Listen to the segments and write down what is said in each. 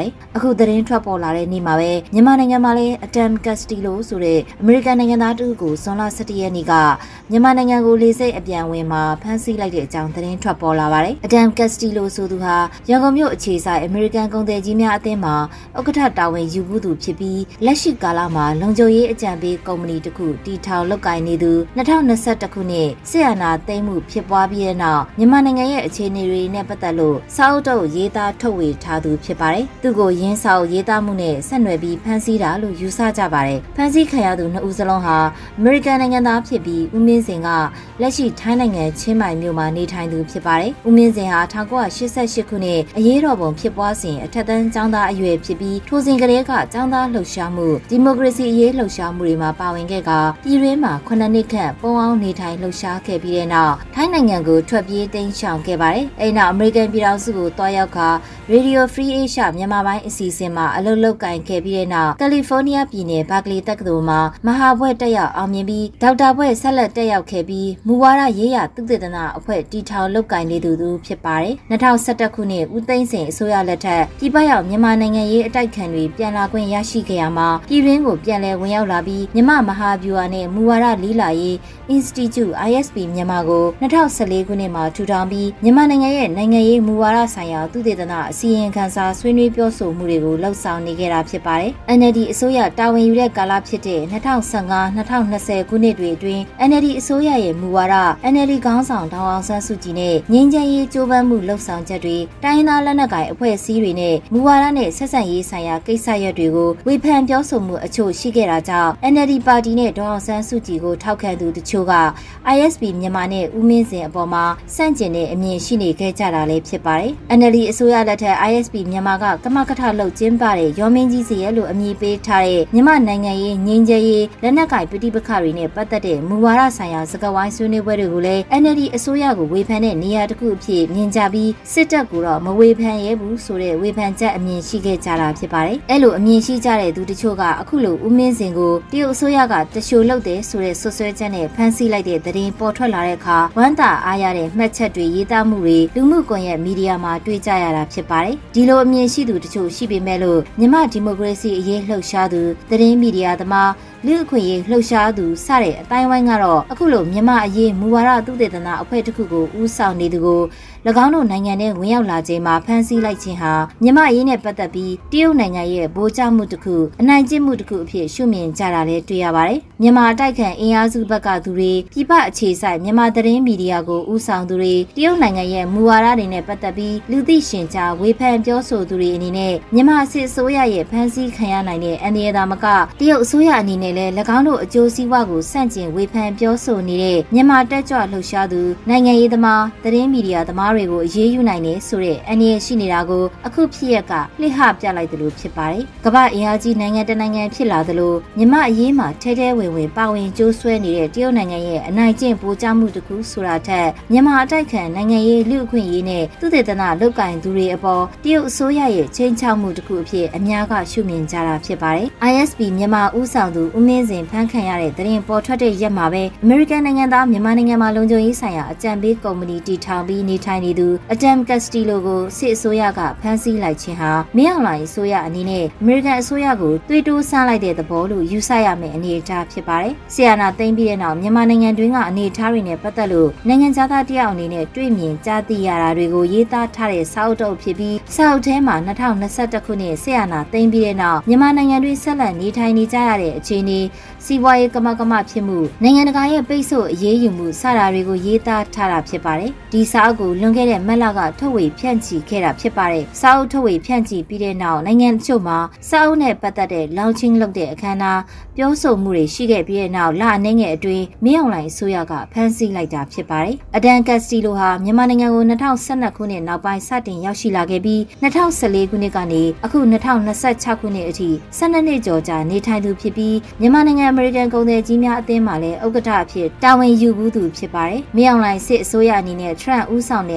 ပါတယ်။အခုသတင်းထွက်ပေါ်လာတဲ့နေ့မှာပဲမြန်မာနိုင်ငံမှာလည်းအတမ်ကတ်စတီလိုဆိုတဲ့အမေရိကန်နိုင်ငံသားတူကိုဇွန်လ17ရက်နေ့ကမြန်မာနိုင်ငံကိုလေဆိပ်အပြန်ဝင်မှာဖမ်းဆီးလိုက်တဲ့အကြောင်းသတင်းထွက်ပေါ်လာပါတယ်။အတမ်ကတ်စတီလိုဆိုသူဟာရန်ကုန်မြို့အခြေစိုက်အမေရိကန်ကုန်သည်ကြီးများအသင်းမှာဥက္ကဋ္ဌတာဝန်ယူမှုသူဖြစ်ပြီးလက်ရှိကာလမှာလုံခြုံရေးအကြံပေးကုမ္ပဏီတစ်ခုတည်ထောင်လုပ်ကိုင်နေသူ2021ခုနှစ်စစ်အာဏာသိမ်းမှုဖြစ်ပွားပြီးတဲ့နောက်မြန်မာနိုင်ငံရဲ့အခြေအနေတွေနဲ့ပတ်သက်လို့စာအုပ်တုပ်ရေးသားထုတ်ဝေထားသူဖြစ်ပါတယ်။သူကိုရင်းစာအုပ်ရေးသားမှုနဲ့ဆက်နွယ်ပြီးဖမ်းဆီးတာလို့ယူဆကြပါတယ်။ဖမ်းဆီးခံရသူ2ဦးစလုံးဟာအမေရိကန်နိုင်ငံသားဖြစ်ပြီးဦးမင်းစင်ကလက်ရှိထိုင်းနိုင်ငံချင်းမိုင်မြို့မှာနေထိုင်သူဖြစ်ပါတယ်။ဦးမင်းစင်ဟာ1988ခုနှစ်အရေးတော်ပုံဖြစ်ပွားစဉ်အထက်တန်းကျောင်းသားအရွယ်ဖြစ်ပြီးထိုစဉ်ကတည်းကကျောင်းသားလှုပ်ရှားမှုဒီမိုကရေစီအရေးလှုပ်ရှားမှုတွေမှာပါဝင်ခဲ့ကပြည်တွင်းမှာ9နှစ်ခန့်ပုံအောင်နေထိုင်လှုပ်ရှားခဲ့ပြီးတဲ့နောက်ထိုင်းနိုင်ငံကိုထွက်ပြေးတိမ်းရှောင်ခဲ့ပါတယ်။အဲဒီနောက်အမေရိကန်ပြည်ထောင်စုကိုတွားရောက်က Radio Free Asia မြန်မာပိုင်းအစီအစဉ်မှာအလုပ်လုပ်ကိုင်ခဲ့ပြီးတဲ့နောက်ကယ်လီဖိုးနီးယားပြည်နယ်ဘာကလီတက္ကသိုလ်မှာမဟာဘွဲ့တက်ရောက်အောင်မြင်ပြီးဒေါက်တာဘွဲ့ဆက်လက်တက်ရောက်ခဲ့ပြီးမူဝါဒရေးရာသုတေသနအဖွဲ့တည်ထောင်လုပ်ကိုင်နေသူဖြစ်ပါတယ်။2011ခုနှစ်ဦးသိန်းစိန်အစိုးရလက်ထက်ပြည်ပရောက်မြန်မာနိုင်ငံရေးအတိုက်ခံတွေပြန်လာခွင့်ရရှိခဲ့ရမှာပြည်တွင်းကိုပြန်လည်ဝင်ရောက်လာပြီးမြန်မာမဟာဗျူဟာနဲ့မူဝါဒလေးလာရေး Institute ISP မြန်မာကို2014ခုနှစ်မှာထူထောင်ပြီးမြန်မာနိုင်ငံရဲ့နိုင်ငံရေးမူဝါဒဆိုင်ရာသုတေသနအစီရင်ခံစာဆွေးနွေးပြောဆိုမှုတွေကိုလှုပ်ဆောင်နေခဲ့တာဖြစ်ပါတယ်။ NLD အစိုးရတာဝန်ယူတဲ့ကာလဖြစ်တဲ့2015-2020ခုနှစ်တွေအတွင်း NLD အစိုးရရဲ့မူဝါဒ NLD ခေါင်းဆောင်ဒေါအောင်ဆန်းစုကြည်နဲ့ငြိမ်းချမ်းရေးကြိုးပမ်းမှုလှုပ်ဆောင်ချက်တွေတိုင်းသားလက်နက်ကိုင်အဖွဲ့အစည်းတွေနဲ့မူဝါဒနဲ့ဆက်ဆံရေးဆိုင်ရာကိစ္စရပ်တွေကိုဝေဖန်ပြောဆိုမှုအချို့ရှိခဲ့တာကြောင့် NLD ပါတီနဲ့ဒေါအောင်ဆန်းစုကြည်ကိုထောက်ခံသူတချို့က ISP မြန်မာနဲ့ဦးမင်းစင်အပေါ်မှာစန့်ကျင်တဲ့အမြင်ရှိနေခဲ့ကြတာလည်းဖြစ်ပါတယ်။ NLD အစိုးရလက်ထက် ISP မြန်မာကကမကထလုပ်ကျင်းပတဲ့ရောမင်းကြီးစီရဲလို့အမည်ပေးထားတဲ့မြန်မာနိုင်ငံရေးငြိမ်းချမ်းရေးလက်နက်ကိုင်ပဋိပက္ခတွေနဲ့ပတ်သက်တဲ့မူဝါဒဆိုင်ရာစကားဝိုင်းဆွေးနွေးပွဲတွေကိုလည်း NLD အစိုးရကိုဝေဖန်တဲ့နေရာတစ်ခုအဖြစ်မြင်ကြပြီးစစ်တပ်ကိုတော့မဝေဖန်ရဲဘူးဆိုတဲ့ဝေဖန်ချက်အမြင်ရှိခဲ့ကြတာဖြစ်ပါတယ်။အဲ့လိုအမြင်ရှိကြတဲ့သူတချို့ကအခုလိုဦးမင်းစင်ကိုတရုတ်အစိုးရကတရှို့လုပ်တယ်ဆိုတဲ့ဆွဆွဲချက်နဲ့ဖမ်းဆီးလိုက်တဲ့သတင်းပေါ်ထွက်လာတဲ့အခါဝမ်းသာအားရတဲ့မှတ်ချက်တွေရေးသားမှုတွေလူမှုကွန်ရက်မီဒီယာမှာတွေ့ကြရတာဖြစ်ပါတယ်။ဒီလိုအမြင်ရှိသူတချို့ရှိပေမဲ့လို့မြန်မာဒီမိုကရေစီအရေးလှုပ်ရှားသူသတင်းမီဒီယာသမားလူအခွင့်အရေးလှုပ်ရှားသူစတဲ့အတိုင်းဝိုင်းကတော့အခုလိုမြန်မာအရေးမူဝါဒသုတေသနအဖွဲ့တစ်ခုကိုဦးဆောင်နေသူကို၎င်းတို့နိုင်ငံထဲဝင်ရောက်လာချိန်မှာဖမ်းဆီးလိုက်ခြင်းဟာမြန်မာအရေးနဲ့ပတ်သက်ပြီးတရုတ်နိုင်ငံရဲ့ဗိုလ်ချမှုတစ်ခုအနိုင်ကျင့်မှုတစ်ခုအဖြစ်ရှုမြင်ကြတာလည်းတွေ့ရပါတယ်။မြန်မာအတိုက်ခံအင်အားစုဘက်ကသူတွေပြည်ပအခြေစိုက်မြန်မာသတင်းမီဒီယာကိုဦးဆောင်သူတွေတရုတ်နိုင်ငံရဲ့မူဝါဒတွေနဲ့ပတ်သက်ပြီးလူသိရှင်ကြားဝေဖန်ပြောဆိုသူတွေအနေနဲ့မြန်မာစစ်အစိုးရရဲ့ဖမ်းဆီးခံရနိုင်တဲ့အန္တရာယ်သာမကတရုတ်အစိုးရအနေနဲ့လည်း၎င်းတို့အကျိုးစီးပွားကိုဆန့်ကျင်ဝေဖန်ပြောဆိုနေတဲ့မြန်မာတက်ကြွလှုပ်ရှားသူနိုင်ငံရေးသမားသတင်းမီဒီယာသမားတွေကိုအရေးယူနိုင်တယ်ဆိုတဲ့အန္တရာယ်ရှိနေတာကိုအခုဖြစ်ရက်ကလှစ်ဟပြလိုက်သလိုဖြစ်ပါတယ်။ကမ္ဘာအင်အားကြီးနိုင်ငံတနိုင်ငံဖြစ်လာသလိုမြန်မာအရေးမှာထဲထဲဝင်ဝင်ပါဝင်ကြိုးဆွဲနေတဲ့တရုတ်နိုင်ငံရဲ့အနိုင်ကျင့်ပိုးကြမှုတစ်ခုဆိုတာထက်မြန်မာအတိုက်ခံနိုင်ငံရေးလူ့အခွင့်အရေးနဲ့သုတေသနလုပ်ကိုင်သူတွေအပေါ်တရုတ်အစိုးရရဲ့ချိန်ချောက်မှုတစ်ခုအဖြစ်အများကရှုမြင်ကြတာဖြစ်ပါတယ်။ ISP မြန်မာဦးဆောင်သူဦးမင်းစင်ဖမ်းခံရတဲ့သတင်းပေါ်ထွက်တဲ့ရက်မှာပဲအမေရိကန်နိုင်ငံသားမြန်မာနိုင်ငံမှာလုံခြုံရေးဆိုင်ရာအကြံပေးကုမ္ပဏီတည်ထောင်ပြီးနေထိုင်နေသူအတမ်ကတ်စတီလိုကိုစစ်အစိုးရကဖမ်းဆီးလိုက်ခြင်းဟာမင်းအောင်လှိုင်အစိုးရအနေနဲ့အမေရိကန်အစိုးရကိုတွေးတိုးဆန်းလိုက်တဲ့သဘောလို့ယူဆရမယ့်အနေအထားဖြစ်ပါတယ်။ဆီယနာသိမ်းပြီးတဲ့နောက်မြန်မာနိုင်ငံတွင်းကအနေအထားတွေနဲ့ပတ်သက်လို့နိုင်ငံသားတယောက်အနေနဲ့တွေ့မြင်ကြားသိရတာတွေကိုရေးသားထားတဲ့စာအုပ်တုပ်ဖြစ်ပြီးစာအုပ်ထဲမှာ2021ခုနှစ်ဆီယနာသိမ်းပြီးတဲ့နောက်မြန်မာနိုင်ငံတွင်းဆက်လက်နေထိုင်နေကြရတဲ့အခြေအနေစီးပွားရေးကမဖြစ်မှုနိုင်ငံတကာရဲ့ပိတ်ဆို့အရေးယူမှုစတာတွေကိုရေးသားထားတာဖြစ်ပါတယ်။ဒီစာအုပ်ကိုလွန်ခဲ့တဲ့မတ်လကထုတ်ဝေဖြန့်ချီခဲ့တာဖြစ်ပါတယ်။စာအုပ်ထုတ်ဝေဖြန့်ချီပြီးတဲ့နောက်နိုင်ငံတချို့မှာစာအုပ်နဲ့ပတ်သက်တဲ့လောင်ချင်းလုပ်တဲ့အခမ်းအနားပြောဆိုမှုတွေရှိခဲ့ပြီးတဲ့နောက်လအနည်းငယ်အတွင်းမင်းအောင်လှိုင်အစိုးရကဖမ်းဆီးလိုက်တာဖြစ်ပါတယ်။အဒန်ကတ်စတီလိုဟာမြန်မာနိုင်ငံကို2012ခုနှစ်နောက်ပိုင်းစတင်ရောက်ရှိလာခဲ့ပြီး2014ခုနှစ်ကနေအခု2026ခုနှစ်အထိ12နှစ်ကျော်ကြာနေထိုင်သူဖြစ်ပြီးမြန်မာနိုင်ငံအမေရိကန်ကုန်သည်ကြီးများအသင်းမှလည်းဥက္ကဋ္ဌအဖြစ်တာဝန်ယူဘူးသူဖြစ်ပါတယ်။မင်းအောင်လှိုင်စစ်အစိုးရအနေနဲ့ထရန့်ဦးဆောင်တဲ့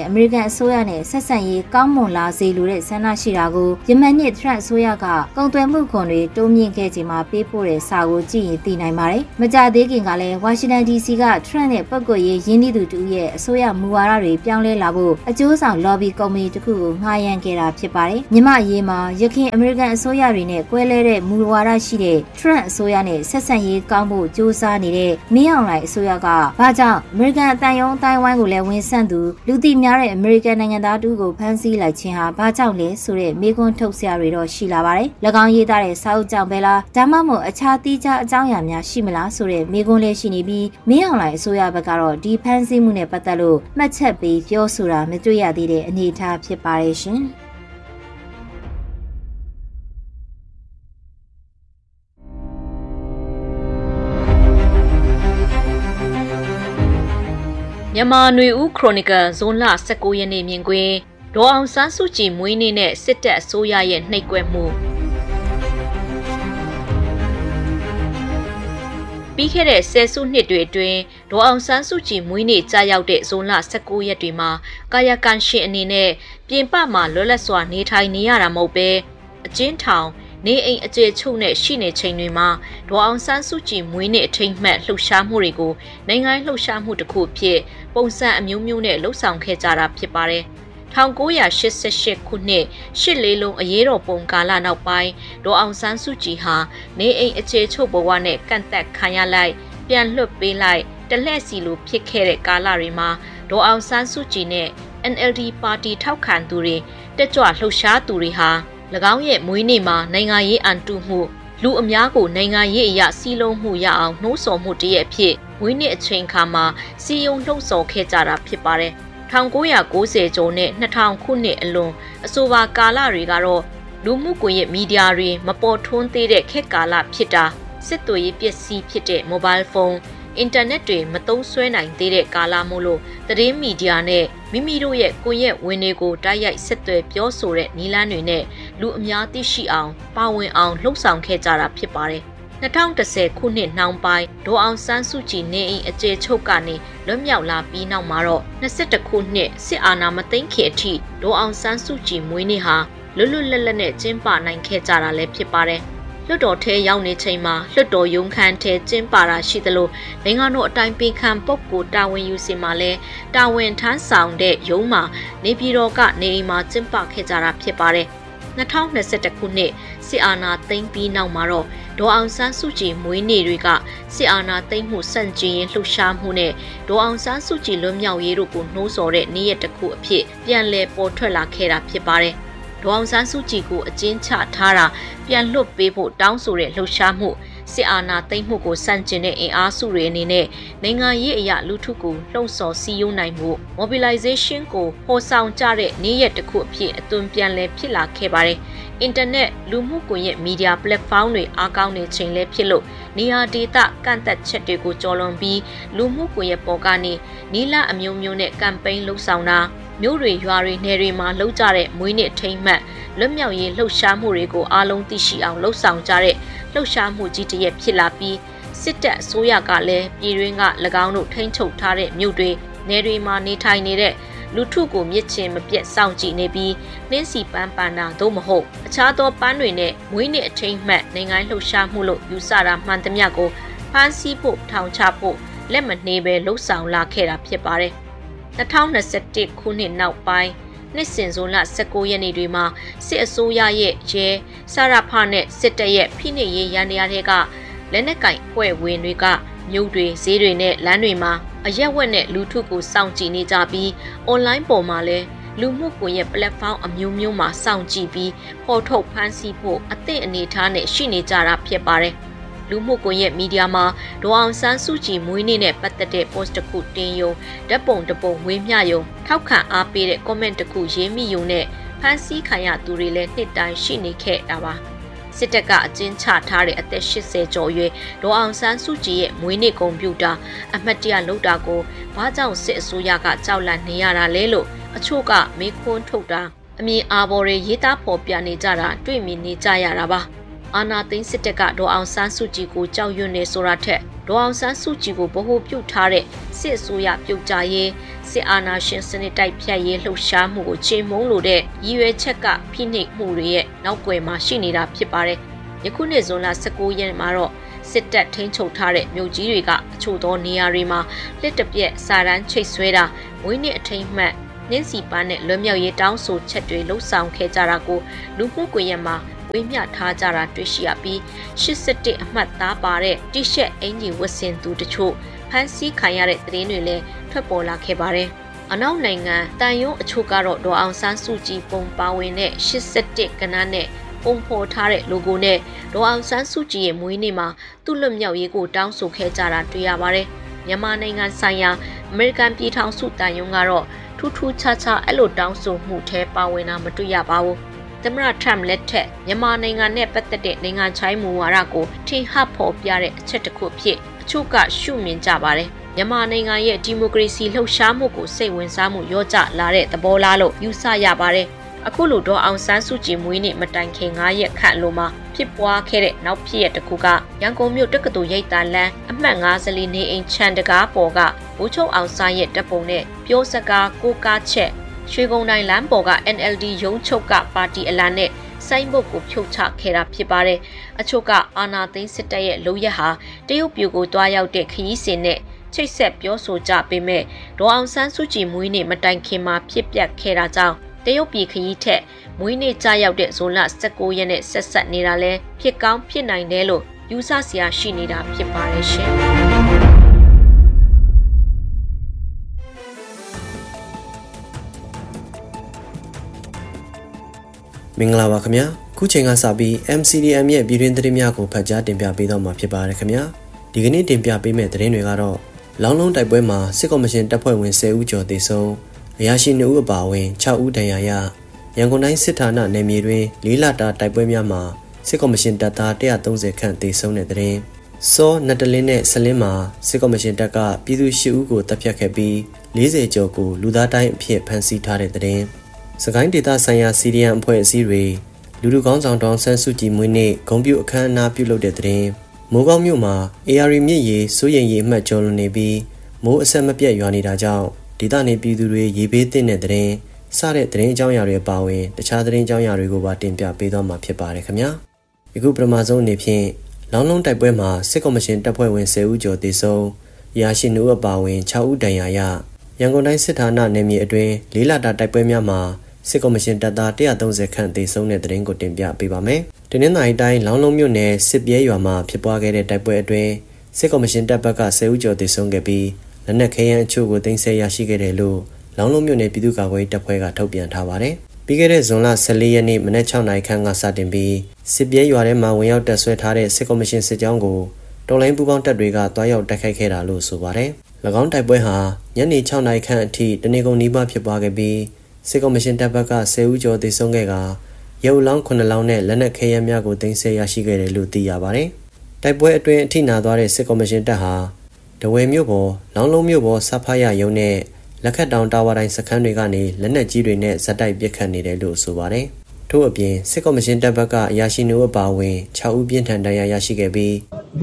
အမေရိကန်အစိုးရနဲ့ဆက်ဆံရေးကောင်းမွန်လာစေလိုတဲ့ဆန္ဒရှိတာကိုယမန်နှစ်ထရန့်အစိုးရကကုန်သွယ်မှုခွန်တွေတိုးမြင့်ခဲ့ချိန်မှာပေးပို့တဲ့စာကိုကြည့်ရင်သိနိုင်ပါတယ်။မကြသေးခင်ကလည်းဝါရှင်တန် DC ကထရန့်နဲ့ပတ်ကွက်ရေးရင်းနှီးသူတူရဲ့အစိုးရမူဝါဒတွေပြောင်းလဲလာဖို့အကျိုးဆောင် lobby ကုမ္ပဏီတစ်ခုကိုငှားရမ်းခဲ့တာဖြစ်ပါတယ်။မြန်မာအရေးမှာရခိုင်အမေရိကန်အစိုးရတွေနဲ့ကွဲလဲတဲ့မူဝါဒရှိတဲ့ထရန့်အစိုးရနဲ့ဆက်ဆံရေးကောင်းဖို့ကြိုးစားနေတဲ့မင်းအောင်လှိုင်အစိုးရကဘာကြောင့်အမေရိကန်အတိုင်းအတိုင်းဝိုင်းကိုလည်းဝန်ဆန့်သူလူသိများတဲ့အမေရိကန်နိုင်ငံသားတူကိုဖမ်းဆီးလိုက်ခြင်းဟာဘာကြောင့်လဲဆိုတဲ့မေးခွန်းထုတ်စရာတွေတော့ရှိလာပါတယ်။၎င်းရေးသားတဲ့စာအုပ်ကြောင့်ပဲလားဒါမှမဟုတ်အခြားတိကျအကြောင်းအရာများရှိမလားဆိုတဲ့မေးခွန်းလေးရှိနေပြီးမင်းအောင်လှိုင်အစိုးရဘက်ကတော့ဒီဖမ်းဆီးမှုနဲ့ပတ်သက်လို့မှတ်ချက်ပေးပြောဆိုတာမတွေ့ရသေးတဲ့အနေအထားဖြစ်ပါတယ်ရှင်။မြန်မာຫນွေဦးခရိုနီကယ်ဇွန်လ19ရက်နေ့မြင်ကွင်းဒေါ်အောင်ဆန်းစုကြည်မွေးနေ့နဲ့စစ်တပ်အစိုးရရဲ့နှိပ်ကွက်မှုပြီးခဲ့တဲ့ဆယ်စုနှစ်တွေအတွင်းဒေါ်အောင်ဆန်းစုကြည်မွေးနေ့ကြာရောက်တဲ့ဇွန်လ19ရက်တွေမှာကာယကံရှင်အနေနဲ့ပြင်ပမှာလွတ်လပ်စွာနေထိုင်နေရတာမဟုတ်ပဲအကျဉ်းထောင်နေအိမ်အကျယ်ချုပ်နဲ့ရှိနေချိန်တွေမှာဒေါ်အောင်ဆန်းစုကြည်မွေးနေ့အထိမ်းအမှတ်လှုပ်ရှားမှုတွေကိုနိုင်ငံလှုပ်ရှားမှုတစ်ခုဖြစ်ပုံစံအမျိုးမျိုးနဲ့လှုပ်ဆောင်ခဲ့ကြတာဖြစ်ပါတယ်။1988ခုနှစ်ရှစ်လေးလုံးအရေးတော်ပုံကာလနောက်ပိုင်းဒေါ်အောင်ဆန်းစုကြည်ဟာနေအိမ်အခြေချုပ်ဘဝနဲ့ကန့်သက်ခံရလိုက်ပြန်လွှတ်ပေးလိုက်တလှည့်စီလိုဖြစ်ခဲ့တဲ့ကာလတွေမှာဒေါ်အောင်ဆန်းစုကြည်နဲ့ NLD ပါတီထောက်ခံသူတွေတက်ကြွလှုပ်ရှားသူတွေဟာ၎င်းရဲ့မွေးနေ့မှာနိုင်ငံရေးအန်တုမှုလူအများကိုနိုင်ငံရေးအရာစီးလုံးမှုရအောင်နှိုးဆော်မှုတည်းအဖြစ်မွေးနေ့အချိန်ခါမှာစီယုံလှုံ့ဆော်ခဲ့ကြတာဖြစ်ပါတယ်1990ကျော်နဲ့2000ခုနှစ်အလွန်အဆိုပါကာလတွေကတော့လူမှုကွန်ရက်မီဒီယာတွေမပေါ်ထွန်းသေးတဲ့ခေတ်ကာလဖြစ်တာစစ်သွေးရေးပစ္စည်းဖြစ်တဲ့ mobile phone အင်တာနက်တွေမသုံးစွဲနိုင်သေးတဲ့ကာလမို့လို့သတင်းမီဒီယာနဲ့မိမိတို့ရဲ့ကွန်ရက်ဝင်တွေကိုတိုက်ရိုက်ဆက်သွယ်ပြောဆိုတဲ့နည်းလမ်းတွေနဲ့လူအများသိရှိအောင်ပါဝင်အောင်လှုံ့ဆော်ခဲ့ကြတာဖြစ်ပါတယ်2010ခုနှစ်နှောင်းပိုင်းဒေါ်အောင်ဆန်းစုကြည်နေအိမ်အကျယ်ချုပ်ကနေလွတ်မြောက်လာပြီးနောက်မှာတော့21ခုနှစ်စစ်အာဏာမသိမ်းခင်အထိဒေါ်အောင်ဆန်းစုကြည်မွေးနေ့ဟာလွတ်လွတ်လပ်လပ်နဲ့ကျင်းပနိုင်ခဲ့ကြတာလည်းဖြစ်ပါတယ်လွှတ်တော်ထဲရောက်နေချိန်မှာလွှတ်တော်ရုံးခန်းထဲကျင်းပတာရှိသလိုနိုင်ငံတော်အတိုင်ပင်ခံပုဂ္ဂိုလ်တာဝန်ယူစီမှာလဲတာဝန်ထမ်းဆောင်တဲ့ရုံးမှာနေပြည်တော်ကနေအိမ်မှာကျင်းပခဲ့ကြတာဖြစ်ပါတယ်2021ခုနှစ်စစ်အာဏာသိမ်းပြီးနောက်မှာတော့ဒေါ်အောင်ဆန်းစုကြည်မွေးနေ့တွေကစစ်အာဏာသိမ်းမှုစန့်ကျင်ရေးလှုပ်ရှားမှုနဲ့ဒေါ်အောင်ဆန်းစုကြည်လွတ်မြောက်ရေးတို့ကိုနှိုးဆော်တဲ့နေ့ရက်တစ်ခုအဖြစ်ပြန်လည်ပေါ်ထွက်လာခဲ့တာဖြစ်ပါတယ်ဒေါ်အောင်ဆန်းစုကြည်ကိုအကျဉ်းချထားတာပြန်လွတ်ပေးဖို့တောင်းဆိုတဲ့လှုပ်ရှားမှုစစ်အာဏာသိမ်းမှုကိုစန့်ကျင်တဲ့အင်အားစုတွေအနေနဲ့နိုင်ငံရေးအရာလူထုကိုလှုံ့ဆော်စည်းရုံးနိုင်မှု mobilization ကိုပေါ်ဆောင်ကြတဲ့နေ့ရက်တစ်ခုအဖြစ်အသွင်ပြန်လည်ဖြစ်လာခဲ့ပါတယ်။အင်တာနက်လူမှုကွန်ရက်မီဒီယာ platform တွေအားကောင်းနေချိန်လည်းဖြစ်လို့နေရာဒေသကန့်သက်ချက်တွေကိုကျော်လွန်ပြီးလူမှုကွန်ရက်ပေါ်ကနေနီလာအမျိုးမျိုးနဲ့ကမ်ပိန်းလှုပ်ဆောင်တာမြို့တွေရွာတွေနယ်တွေမှာလှုပ်ကြတဲ့မွေးနေ့ထိမ်းမှတ်လွတ်မြောက်ရေးလှုပ်ရှားမှုတွေကိုအားလုံးသိရှိအောင်လှုပ်ဆောင်ကြတဲ့လှုပ်ရှားမှုကြီးတစ်ရပ်ဖြစ်လာပြီးစစ်တပ်အစိုးရကလည်းပြည်တွင်းက၎င်းတို့ထိန်းချုပ်ထားတဲ့မြို့တွေနယ်တွေမှာနေထိုင်နေတဲ့လူထုကိုမြစ်ချင်းမပြတ်စောင့်ကြည့်နေပြီးနှင်းစီပန်းပန်တာသို့မဟုတ်အခြားသောပန်းတွေနဲ့မွေးနေ့အထိမ်းမှတ်နိုင်ငံလှုပ်ရှားမှုလို့ယူဆတာမှန်သမျှကိုဖမ်းဆီးဖို့ထောင်ချဖို့လက်မနှေးပဲလှုပ်ဆောင်လာခဲ့တာဖြစ်ပါတယ်2021ခုနှစ်နောက်ပိုင်းနှစ်စဉ်ဇွန်လ19ရက်နေ့တွေမှာစစ်အစိုးရရဲ့ရဲစရဖနဲ့စစ်တပ်ရဲ့ဖိနှိပ်ရေးရန်တရားတွေကလက်နက်ကင်ဖွဲ့ဝင်တွေကမြို့တွေဈေးတွေနဲ့လမ်းတွေမှာအရက်ဝက်နဲ့လူထုကိုစောင့်ကြည့်နေကြပြီးအွန်လိုင်းပေါ်မှာလည်းလူမှုကွန်ရက် platform အမျိုးမျိုးမှာစောင့်ကြည့်ပြီးပေါ်ထုတ်ဖမ်းဆီးဖို့အသင့်အနေထားနဲ့ရှိနေကြတာဖြစ်ပါတယ်လူမှုကွန်ရက်မီဒီယာမှာဒေါ်အောင်ဆန်းစုကြည်မွေးနေ့နဲ့ပတ်သက်တဲ့ post တစ်ခုတင်ယုံဓာတ်ပုံတစ်ပုံဝေမျှယုံထောက်ခံအားပေးတဲ့ comment တစ်ခုရေးမိယုံနဲ့ဖမ်းဆီးခံရသူတွေလည်းနှစ်တိုင်းရှိနေခဲ့တာပါစစ်တပ်ကအကျဉ်းချထားတဲ့အသက်80ကျော်အရွယ်ဒေါ်အောင်ဆန်းစုကြည်ရဲ့မွေးနေ့ကွန်ပျူတာအမှတ်တရလုပ်တာကိုဘာကြောင့်စစ်အစိုးရကကြောက်လန့်နေရတာလဲလို့အချို့ကမေးခွန်းထုတ်တာအမြင်အာဘော်တွေရေးသားဖော်ပြနေကြတာတွေ့မြင်နေကြရတာပါအာနာသိန်းစစ်တပ်ကဒေါ်အောင်ဆန်းစုကြည်ကိုကြောက်ရွံ့နေဆိုတာထက်ဒေါ်အောင်ဆန်းစုကြည်ကိုဗဟိုပြုထားတဲ့စစ်အစိုးရပြုတ်ကြရေးစစ်အာဏာရှင်စနစ်တိုက်ဖြတ်ရေးလှုပ်ရှားမှုကိုချိန်မုံလို့တဲ့ရည်ရွယ်ချက်ကဖိနှိပ်မှုတွေရဲ့နောက်ကွယ်မှာရှိနေတာဖြစ်ပါတယ်။ယခုနှစ်ဇွန်လ19ရက်မှာတော့စစ်တပ်ထိန်းချုပ်ထားတဲ့မြို့ကြီးတွေကအချို့သောနေရာတွေမှာလက်တပြက်စာတန်းချိတ်ဆွဲတာဝိနည်းအထိမ်းမှတ်နှင်းစီပန်းနဲ့လွတ်မြောက်ရေးတောင်းဆိုချက်တွေလှုပ်ဆောင်ခဲ့ကြတာကိုလူမှုကွန်ရက်မှာဝေမျှထားကြတာတွေ့ရှိရပြီး81အမှတ်သားပါတဲ့တိရှက်အင်ဂျီဝတ်ဆင်သူတချို့ဖမ်းဆီးခံရတဲ့သတင်းတွေလည်းထွက်ပေါ်လာခဲ့ပါတယ်။အနောက်နိုင်ငံတန်ယုံအချို့ကတော့ဒေါ်အောင်ဆန်းစုကြည်ပုံပါဝင်တဲ့81ကဏ္ဍနဲ့ပုံဖော်ထားတဲ့ logo နဲ့ဒေါ်အောင်ဆန်းစုကြည်ရဲ့မွေးနေ့မှာသူ့လွတ်မြောက်ရေးကိုတောင်းဆိုခဲ့ကြတာတွေ့ရပါတယ်။မြန်မာနိုင်ငံဆိုင်ရာအမေရိကန်ပြည်ထောင်စုတန်ယုံကတော့ထူးထူးခြားခြားအဲ့လိုတောင်းဆိုမှုထဲပါဝင်တာမတွေ့ရပါဘူး။သမ္မတထရမ့်လက်ထက်မြန်မာနိုင်ငံနဲ့ပတ်သက်တဲ့နိုင်ငံခြားမူဝါဒကိုထင်ဟပ်ဖော်ပြတဲ့အချက်တစ်ခုဖြစ်အချို့ကရှုမြင်ကြပါတယ်။မြန်မာနိုင်ငံရဲ့ဒီမိုကရေစီလှုပ်ရှားမှုကိုစိတ်ဝင်စားမှုရောကျလာတဲ့သဘောလားလို့ယူဆရပါတယ်။အခုလိုဒေါ်အောင်ဆန်းစုကြည်မွေးနေ့မတိုင်ခင်9ရက်ခန့်လိုမှာဖြစ်ပွားခဲ့တဲ့နောက်ဖြစ်ရတစ်ခုကရန်ကုန်မြို့တက္ကသိုလ်ရိပ်သာလမ်းအမှတ်54နေအိမ်ချန်တကားပေါ်ကဘိုးချုပ်အောင်ဆန်းရဲ့တပ်ပုံနဲ့ပြောစကားကိုကားချက်ရွှေကုန်းတိုင်းလမ်းပေါ်က NLD ရုံးချုပ်ကပါတီအလံနဲ့စိုင်းဘုတ်ကိုဖြုတ်ချခဲ့တာဖြစ်ပါတယ်။အချို့ကအာဏာသိမ်းစစ်တပ်ရဲ့လုပ်ရက်ဟာတရုတ်ပြည်ကိုတွားရောက်တဲ့ခရီးစဉ်နဲ့ချိတ်ဆက်ပြောဆိုကြပေမဲ့ဒေါ်အောင်ဆန်းစုကြည်မွေးနေ့မတိုင်ခင်မှာဖြစ်ပျက်ခဲ့တာကြောင့်တရုတ်ပြည်ခရီးထက်မွေးနေ့ကြာရောက်တဲ့ဇွန်လ19ရက်နဲ့ဆက်ဆက်နေတာလဲဖြစ်ကောင်းဖြစ်နိုင်တယ်လို့ယူဆစရာရှိနေတာဖြစ်ပါတယ်ရှင်။မင်္ဂလာပါခင်ဗျာခုချိန်ကစပြီး MCDM ရဲ့ပြည်တွင်းသတင်းများကိုဖတ်ကြားတင်ပြပေးတော့မှာဖြစ်ပါတယ်ခင်ဗျာဒီကနေ့တင်ပြပေးမယ့်သတင်းတွေကတော့လောင်းလုံးတိုက်ပွဲမှာစစ်ကော်မရှင်တပ်ဖွဲ့ဝင်10ဦးကျော်သေဆုံးအရာရှိ2ဦးအပါအဝင်6ဦးဒဏ်ရာရရန်ကုန်တိုင်းစစ်ဌာနနယ်မြေတွင်၄လတာတိုက်ပွဲများမှာစစ်ကော်မရှင်တပ်သား130ခန့်သေဆုံးတဲ့သတင်းစောနတ်တလင်းနဲ့ဆလင်းမှာစစ်ကော်မရှင်တပ်ကပြည်သူ10ဦးကိုတပ်ဖြတ်ခဲ့ပြီး40ကျော်ကိုလူသားတိုင်းအဖြစ်ဖမ်းဆီးထားတဲ့သတင်းစကိုင်းဒေသဆိုင်ရာစီရီယန်အဖွဲ့အစည်းတွေလူလူကောင်းဆောင်တောင်ဆန်းစုကြည်မွေးနေ့ဂုဏ်ပြုအခမ်းအနားပြုလုပ်တဲ့သတင်းမိုးကောင်းမြို့မှာ AR မြစ်ရေစိုးရိမ်ရေအမှတ်ကျော်လွန်နေပြီးမိုးအဆက်မပြတ်ရွာနေတာကြောင့်ဒေသနေပြည်သူတွေရေဘေးသင့်တဲ့သတင်းစတဲ့သတင်းအကြောင်းအရာတွေပါဝင်တခြားသတင်းအကြောင်းအရာတွေကိုပါတင်ပြပေးသွားမှာဖြစ်ပါတယ်ခင်ဗျာယခုပထမဆုံးအနေဖြင့်လောင်းလုံးတိုက်ပွဲမှာစစ်ကော်မရှင်တပ်ဖွဲ့ဝင်10ဦးကျော်သေဆုံးရာရှိ2ဦးအပါအဝင်6ဦးဒဏ်ရာရရန်ကုန်တိုင်းစစ်ဌာနနယ်မြေအတွင်း၄လတာတိုက်ပွဲများမှာစစ်ကော်မရှင်တပ်သား130ခန့်သေဆုံးတဲ့သတင်းကိုတင်ပြပေးပါမယ်။တနင်္သာရီတိုင်းလောင်းလုံးမြို့နယ်စစ်ပြဲရွာမှာဖြစ်ပွားခဲ့တဲ့တိုက်ပွဲအတွင်းစစ်ကော်မရှင်တပ်ဘက်က10ဦးကျော်သေဆုံးခဲ့ပြီးလက်နက်ခဲယမ်းအချို့ကိုသိမ်းဆည်းရရှိခဲ့တယ်လို့လောင်းလုံးမြို့နယ်ပြည်သူ့ကာကွယ်ရေးတပ်ဖွဲ့ကထုတ်ပြန်ထားပါတယ်။ပြီးခဲ့တဲ့ဇွန်လ14ရက်နေ့မနက်6နာရီခန့်ကစတင်ပြီးစစ်ပြဲရွာထဲမှာဝင်ရောက်တပ်ဆွဲထားတဲ့စစ်ကော်မရှင်စစ်ကြောင်းကိုတော်လိုင်းပူးပေါင်းတပ်တွေကတွားရောက်တိုက်ခိုက်ခဲ့တာလို့ဆိုပါတယ်။၎င်းတိုက်ပွဲဟာညနေ6နာရီခန့်အထိတနေကုန်နီးပါးဖြစ်ပွားခဲ့ပြီးစစ်ကော်မရှင်တပ်ဘက်က10ဦးကျော်သေဆုံးခဲ့ကရုပ်လောင်း9လောင်းနဲ့လက်နက်ခဲယမ်းများကိုသိမ်းဆည်းရရှိခဲ့တယ်လို့သိရပါတယ်။တိုက်ပွဲအတွင်းအထိနာသွားတဲ့စစ်ကော်မရှင်တပ်ဟာတဝယ်မြို့ပေါ်လောင်းလုံးမြို့ပေါ်စဖားရရုံနဲ့လက်ခတ်တောင်တာဝါတိုင်းစခန်းတွေကနေလက်နက်ကြီးတွေနဲ့ဇက်တိုက်ပစ်ခတ်နေတယ်လို့ဆိုပါတယ်။ထို့အပြင်စစ်ကော်မရှင်တပ်ဘက်ကအရာရှိ2ဦးပါဝင်6ဦးပြင်းထန်ဒဏ်ရာရရှိခဲ့ပြီး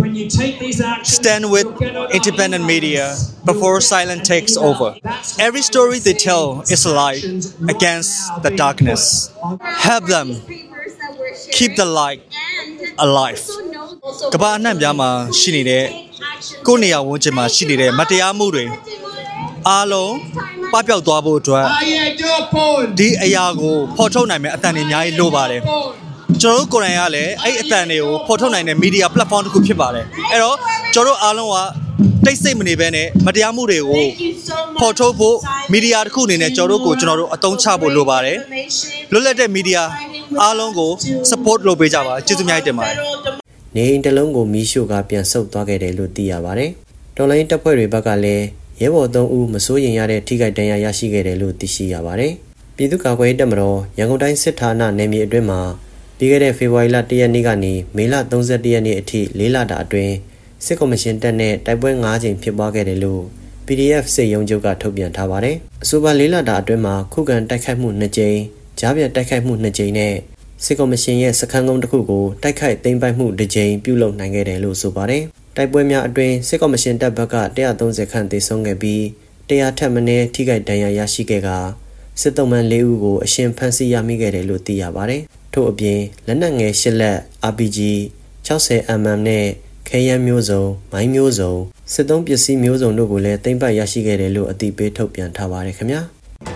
Stand with independent media before silence takes over. Every story they tell is a light against the darkness. Help them keep the light alive. ကမ္ဘာအနှံ့ပြားမှာရှိနေတဲ့ကိုယ့်နေရာဝန်းကျင်မှာရှိနေတဲ့မတရားမှုတွေအားလုံးပပျောက်သွားဖို့အတွက်ဒီအရာကိုဖော်ထုတ်နိုင်မယ့်အသံတွေအများကြီးလိုပါတယ်ကျွန်တော်တို့ကိုယ်တိုင်ကလည်းအဲ့အသံတွေကိုဖော်ထုတ်နိုင်တဲ့ media platform တစ်ခုဖြစ်ပါတယ်အဲ့တော့ကျွန်တော်တို့အားလုံးကတိတ်ဆိတ်မနေဘဲနဲ့မတရားမှုတွေကိုဖော်ထုတ်ဖို့ media တစ်ခုအနေနဲ့ကျွန်တော်တို့အသုံးချဖို့လိုပါတယ်လွတ်လပ်တဲ့ media အားလုံးကို support လုပ်ပေးကြပါကျေးဇူးများတင်ပါတယ်နေအိမ်တစ်လုံးကိုမီးရှို့ကပြန်ဆုတ်သွားခဲ့တယ်လို့သိရပါတယ်တော်လိုင်းတပ်ဖွဲ့တွေဘက်ကလည်းရဲဘော်3ဦးမစိုးရင်ရတဲ့ထိခိုက်ဒဏ်ရာရရှိခဲ့တယ်လို့သိရှိရပါတယ်ပြည်သူ့ကာကွယ်ရေးတပ်မတော်ရန်ကုန်တိုင်းစစ်ဌာနနယ်မြေအတွင်းမှာပြီးခဲ့တဲ့ဖေဖော်ဝါရီလ1ရက်နေ့ကနေမေလ31ရက်နေ့အထိ4လတာအတွင်းစစ်ကော်မရှင်တပ်နဲ့တိုက်ပွဲ9ကြိမ်ဖြစ်ပွားခဲ့တယ်လို့ PDF စစ်ရုံးချုပ်ကထုတ်ပြန်ထားပါတယ်။အဆိုပါ4လတာအတွင်းမှာခုခံတိုက်ခိုက်မှု2ကြိမ်၊ကြားပြတ်တိုက်ခိုက်မှု2ကြိမ်နဲ့စစ်ကော်မရှင်ရဲ့စခန်းကုန်းတစ်ခုကိုတိုက်ခိုက်သိမ်းပိုက်မှုတစ်ကြိမ်ပြုလုပ်နိုင်ခဲ့တယ်လို့ဆိုပါတယ်။တိုက်ပွဲများအတွင်းစစ်ကော်မရှင်တပ်ဘက်က130ခန့်သေဆုံးခဲ့ပြီး100ထက်မနည်းထိခိုက်ဒဏ်ရာရရှိခဲ့ကစစ်သုံးပန်း4ဦးကိုအရှင်ဖမ်းဆီးရမိခဲ့တယ်လို့သိရပါတယ်။ထို့အပြင်လက်နက်ငယ်8လက် RPG 60mm နဲ့ခဲယမ်းမျိုးစုံမိုင်းမျိုးစုံစစ်သုံးပစ္စည်းမျိုးစုံတို့ကိုလည်းသိမ်းပိုက်ရရှိခဲ့တယ်လို့အသိပေးထုတ်ပြန်ထားပါတယ်ခင်ဗျာ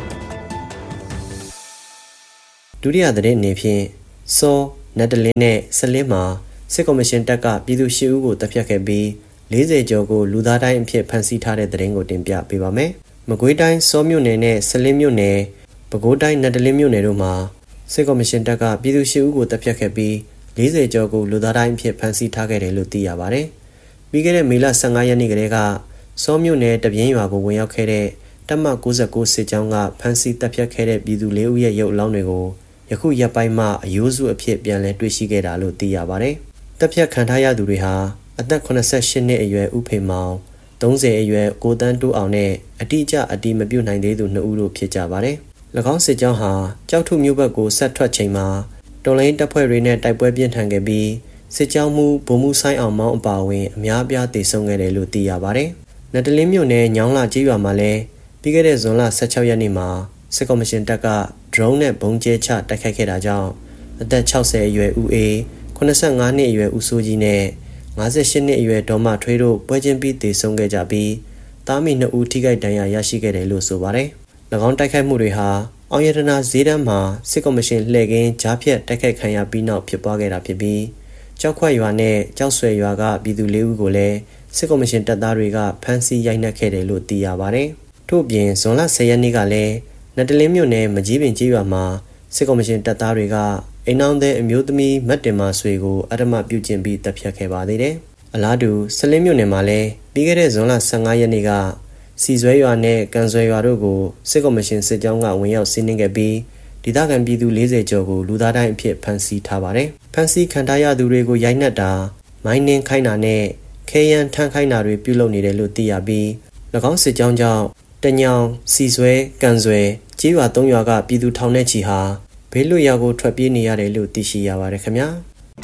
ဒုတိယသတင်းအနေဖြင့်စောနတ်တလင်းနဲ့ဆလင်းမှာစစ်ကော်မရှင်တပ်ကပြည်သူ10ဦးကိုတပ်ဖြတ်ခဲ့ပြီး40ကျော်ကိုလူသားတိုင်းအဖြစ်ဖမ်းဆီးထားတဲ့သတင်းကိုတင်ပြပေးပါမယ်မကွေးတိုင်းစောမြို့နယ်နဲ့ဆလင်းမြို့နယ်ပဲခူးတိုင်းနတ်တလင်းမြို့နယ်တို့မှာစစ်ကော်မရှင်တပ်ကပြည်သူ10ဦးကိုတပ်ဖြတ်ခဲ့ပြီး40ကျော်ကိုလူသားတိုင်းအဖြစ်ဖမ်းဆီးထားခဲ့တယ်လို့သိရပါတယ်။ပြီးခဲ့တဲ့မေလ15ရက်နေ့ကတည်းကစောမြို့နယ်တပြင်းရွာကိုဝင်ရောက်ခဲ့တဲ့တပ်မ69စစ်ကြောင်းကဖမ်းဆီးတပ်ဖြတ်ခဲ့တဲ့ပြည်သူ4ဦးရဲ့ရုပ်အလောင်းတွေကိုယခုရက်ပိုင်းမှအယိုးစုအဖြစ်ပြန်လည်တွေ့ရှိခဲ့တာလို့သိရပါတယ်။တပ်ဖြတ်ခံထားရသူတွေဟာအသက်88နှစ်အရွယ်ဦးဖေမောင်30အရွယ်ကိုတန်းတိုးအောင်နဲ့အတိအကျအတိမပြုတ်နိုင်သေးသူ2ဦးတို့ဖြစ်ကြပါတယ်။၎င်းစစ်ကြောင်းဟာကြောက်ထုမြို့ဘက်ကိုဆက်ထွက်ချိန်မှာတော်လိုင်းတပ်ဖွဲ့တွေနဲ့တိုက်ပွဲပြင်းထန်ခဲ့ပြီးစစ်ကြောင်းမှုဗိုလ်မှူးဆိုင်အောင်မောင်းအပါအဝင်အများအပြားတေဆုံးခဲ့တယ်လို့သိရပါတယ်။နတ်တလင်းမြို့နယ်ညောင်းလာကျေးရွာမှာလည်းပြီးခဲ့တဲ့ဇွန်လ16ရက်နေ့မှာစစ်ကော်မရှင်တပ်က drone နဲ့ဘုံကျဲချတိုက်ခိုက်ခဲ့တာကြောင့်အသက်60အရွယ်ဦးအေး85နှစ်အရွယ်ဦးစိုးကြီးနဲ့58နှစ်အရွယ်ဒေါ်မထွေးတို့ပွဲချင်းပြီးတေဆုံးခဲ့ကြပြီးတားမီ2ဦးထိခိုက်ဒဏ်ရာရရှိခဲ့တယ်လို့ဆိုပါတယ်။၎င်းတိုက်ခိုက်မှုတွေဟာအောင်ရတနာဈေးတန်းမှာစစ်ကော်မရှင်လှည့်ကင်းကြားဖြတ်တိုက်ခိုက်ခံရပြီးနောက်ဖြစ်ပွားခဲ့တာဖြစ်ပြီးကြောက်ခွက်ရွာနဲ့ကြောက်ဆွဲရွာကပြည်သူ4ဦးကိုလည်းစစ်ကော်မရှင်တပ်သားတွေကဖမ်းဆီးရိုက်နှက်ခဲ့တယ်လို့သိရပါတယ်။ထို့ပြင်ဇွန်လ10ရက်နေ့ကလည်းနတ်တလင်းမြို့နယ်မကြီးပင်ကျေးရွာမှာစစ်ကော်မရှင်တပ်သားတွေကအိမ်အောင်တဲ့အမျိုးသမီးမတ်တင်မာဆွေကိုအဓမ္မပြုကျင့်ပြီးတပ်ဖြတ်ခဲ့ပါသေးတယ်။အလားတူဆလင်းမြို့နယ်မှာလည်းပြီးခဲ့တဲ့ဇွန်လ15ရက်နေ့ကစီဆွဲရွာနဲ့ကန်ဆွဲရွာတို့ကိုစစ်ကော်မရှင်စစ်ကြောင်းကဝင်ရောက်စီးနင်းခဲ့ပြီးဒေသခံပြည်သူ40ကျော်ကိုလူသားတိုင်းအဖြစ်ဖမ်းဆီးထားပါတယ်။ဖမ်းဆီးခံထားရသူတွေကိုရိုက်နှက်တာမိုင်းနှင်းခိုင်းတာနဲ့ခဲယမ်းထမ်းခိုင်းတာတွေပြုလုပ်နေတယ်လို့သိရပြီး၎င်းစစ်ကြောင်းကြောင့်တညောင်စီဆွဲကန်ဆွဲကျေးရွာ3ရွာကပြည်သူထောင်နဲ့ချီဟာဘေးလွတ်ရာကိုထွက်ပြေးနေရတယ်လို့သိရှိရပါတယ်ခင်ဗျာ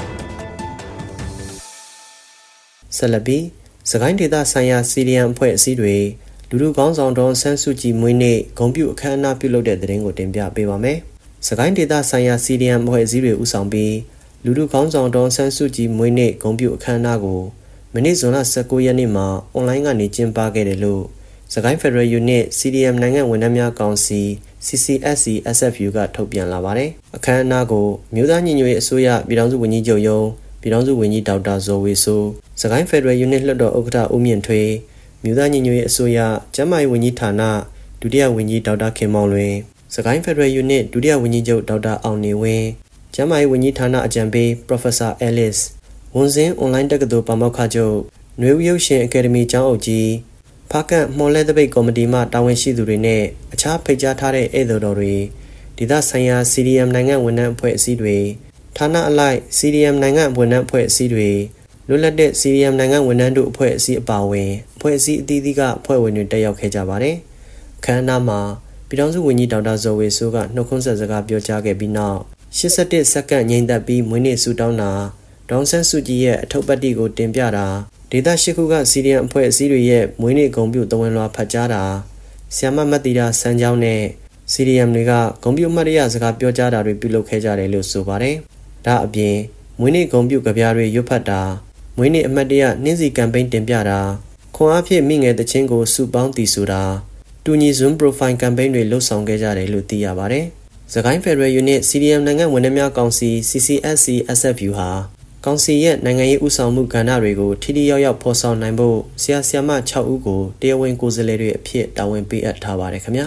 ဆက်လက်ပြီးစကိုင်းဒေသဆိုင်ရာစီရီယံအဖွဲ့အစည်းတွေလူလူကောင်းဆောင်တော်ဆန်းစုကြည်မွေးနေ့ဂုဏ်ပြုအခမ်းအနားပြုလုပ်တဲ့တဲ့တင်ကိုတင်ပြပေးပါမယ်။စကိုင်းဒေသဆိုင်ရာစီရီယံအဖွဲ့အစည်းတွေဦးဆောင်ပြီးလူလူကောင်းဆောင်တော်ဆန်းစုကြည်မွေးနေ့ဂုဏ်ပြုအခမ်းအနားကိုမနေ့ဇွန်လ19ရက်နေ့မှာအွန်လိုင်းကနေကျင်းပခဲ့တယ်လို့စကိုင်းဖက်ဒရယ်ယူနစ် CDM နိုင်ငံဝန်ထမ်းများကောင်စီ CCSC SFU ကထုတ်ပြန်လာပါတယ်။အခမ်းအနားကိုမြို့သားညီညွတ်ရေးအစိုးရပြည်ထောင်စုဝန်ကြီးချုပ်ရုံးပြည်ထောင်စုဝန်ကြီးဒေါက်တာဇော်ဝေဆိုးစကိုင်းဖက်ဒရယ်ယူနစ်လွှတ်တော်ဥက္ကဋ္ဌဦးမြင့်ထွေးမြို့သားညီညွတ်ရေးအစိုးရကျန်းမာရေးဝန်ကြီးဌာနဒုတိယဝန်ကြီးဒေါက်တာခင်မောင်လွင်စကိုင်းဖက်ဒရယ်ယူနစ်ဒုတိယဝန်ကြီးချုပ်ဒေါက်တာအောင်နေဝင်းကျန်းမာရေးဝန်ကြီးဌာနအကြံပေး Professor Alice ဝန်စင်းအွန်လိုင်းတက္ကသိုလ်ပါမောက္ခချုပ်နွေဦးရုပ်ရှင်အကယ်ဒမီကျောင်းအုပ်ကြီးဖားကန့်မော်လဲတပိတ်ကော်မတီမှတာဝန်ရှိသူတွေနဲ့အခြားဖိတ်ကြားထားတဲ့ဧည့်သည်တော်တွေဒေသဆိုင်ရာ CDM နိုင်ငံဝန်ထမ်းအဖွဲ့အစည်းတွေဌာနအလိုက် CDM နိုင်ငံဝန်ထမ်းအဖွဲ့အစည်းတွေလွတ်လပ်တဲ့ CDM နိုင်ငံဝန်ထမ်းတို့အဖွဲ့အစည်းအပါအဝင်အဖွဲ့အစည်းအသီးသီးကအဖွဲ့ဝင်တွေတက်ရောက်ခဲ့ကြပါတယ်။အခမ်းအနားမှာပြည်ထောင်စုဝန်ကြီးဒေါက်တာဇော်ဝေဆိုးကနှုတ်ခွန်းဆက်စကားပြောကြားခဲ့ပြီးနောက်81စက္ကန့်ငြိမ်သက်ပြီးမွေးနေ့ဆုတောင်းတာဒေါန်ဆန်းစုကြည်ရဲ့အထုပ်ပတ်တိကိုတင်ပြတာဒေသရှိခုက CDM အဖွဲ့အစည်းတွေရဲ့မွေးနေ့ဂုဏ်ပြုသဝင်လွှာဖတ်ကြားတာဆီယမမတ်တီတာစံကြောင်းနဲ့ CDM တွေကဂုဏ်ပြုမှတ်တရစကားပြောကြားတာတွေပြုလုပ်ခဲ့ကြတယ်လို့ဆိုပါတယ်။ဒါအပြင်မွေးနေ့ဂုဏ်ပြုကြပြားတွေရွတ်ဖတ်တာမွေးနေ့အမှတ်တရနှင်းစီကမ်ပိန်းတင်ပြတာခွန်အားဖြင့်မိငယ်တချင်းကိုစုပေါင်းတည်ဆိုတာတူညီစွန်း profile campaign တွေလှုပ်ဆောင်ခဲ့ကြတယ်လို့သိရပါတယ်။စကိုင်းဖက်ဒရယ်ယူနစ် CDM နိုင်ငံဝန်ထမ်းများကောင်စီ CCSC SFU ဟာကောင်စီရဲ့နိုင်ငံရေးဦးဆောင်မှုကဏ္ဍတွေကိုထိထိရောက်ရောက်ဖော်ဆောင်နိုင်ဖို့ဆရာဆရာမ6ဦးကိုတရားဝင်ကိုယ်စားလှယ်တွေအဖြစ်တာဝန်ပေးအပ်ထားပါတယ်ခင်ဗျာ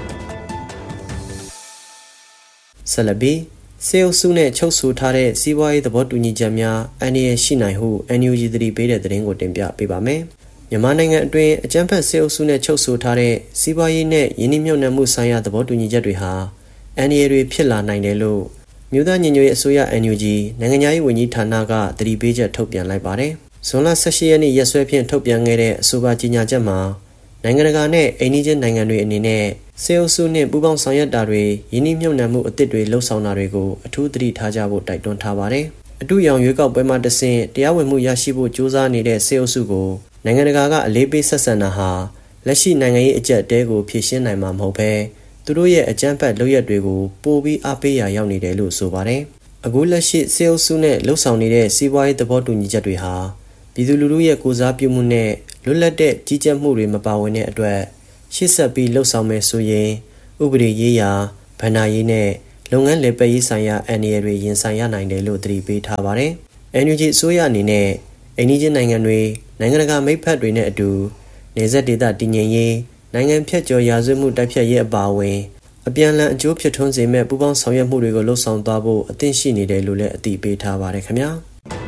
ဆက်လက်ပြီးစေအုပ်စုနဲ့ချုပ်ဆိုထားတဲ့စီးပွားရေးသဘောတူညီချက်များအန္တရာယ်ရှိနိုင်ဟု NUG သတိပေးတဲ့သတင်းကိုတင်ပြပေးပါမယ်မြန်မာနိုင်ငံအတွင်းအကြမ်းဖက်စေအုပ်စုနဲ့ချုပ်ဆိုထားတဲ့စီးပွားရေးနဲ့ယင်းနှိမ့်မြုပ်နှံမှုဆိုင်ရာသဘောတူညီချက်တွေဟာအန္တရာယ်တွေဖြစ်လာနိုင်တယ်လို့မြို့သားညီညွတ်ရေးအစိုးရ NUG နိုင်ငံရေးဝန်ကြီးဌာနကသတိပေးချက်ထုတ်ပြန်လိုက်ပါတယ်။ဇွန်လ18ရက်နေ့ရက်စွဲဖြင့်ထုတ်ပြန်ခဲ့တဲ့အဆိုပါကြေညာချက်မှာနိုင်ငံတကာနဲ့အိမ်နီးချင်းနိုင်ငံတွေအနေနဲ့စေအုပ်စုနှင့်ပူးပေါင်းဆောင်ရွက်တာတွေယင်းနှိမ့်နှံမှုအသစ်တွေလှုပ်ဆောင်တာတွေကိုအထူးသတိထားကြဖို့တိုက်တွန်းထားပါတယ်။အတူရောင်ရွေးကောက်ပွဲမှာတဆင့်တရားဝင်မှုရရှိဖို့ကြိုးစားနေတဲ့စေအုပ်စုကိုနိုင်ငံတကာကအလေးပေးဆက်ဆံတာဟာလက်ရှိနိုင်ငံရေးအကျပ်တဲကိုဖြေရှင်းနိုင်မှာမဟုတ်ဘဲသူတို့ရဲ့အကြမ်းဖက်လုပ်ရက်တွေကိုပိုပြီးအားပေးရာရောက်နေတယ်လို့ဆိုပါတယ်။အခုလက်ရှိစေအုပ်စုနဲ့လှုပ်ဆောင်နေတဲ့စီးပွားရေးသဘောတူညီချက်တွေဟာပြည်သူလူထုရဲ့ကိုစားပြုမှုနဲ့လွတ်လပ်တဲ့ကြီးကြပ်မှုတွေမပါဝင်တဲ့အတွက်ရှေ့ဆက်ပြီးလှုပ်ဆောင်မယ်ဆိုရင်ဥပဒေရေးရာဗဏ္ဍာရေးနဲ့လုပ်ငန်းလည်ပတ်ရေးဆိုင်ရာအန္တရာယ်တွေရင်ဆိုင်ရနိုင်တယ်လို့သတိပေးထားပါတယ်။ NUG အစိုးရအနေနဲ့အိန္ဒိယနိုင်ငံတွေနိုင်ငံတကာမိတ်ဖက်တွေနဲ့အတူနေဆက်ဒေသတည်ငြိမ်ရေးနိုင်ငံဖြတ်ကျော်ရာဇဝတ်မှုတိုက်ဖျက်ရေးအပါအဝင်အပြန်အလှန်အကျိုးဖြစ်ထွန်းစေမဲ့ပူးပေါင်းဆောင်ရွက်မှုတွေကိုလှုပ်ဆောင်သွားဖို့အသင့်ရှိနေတယ်လို့လည်းအသိပေးထားပါတယ်ခင်ဗျာ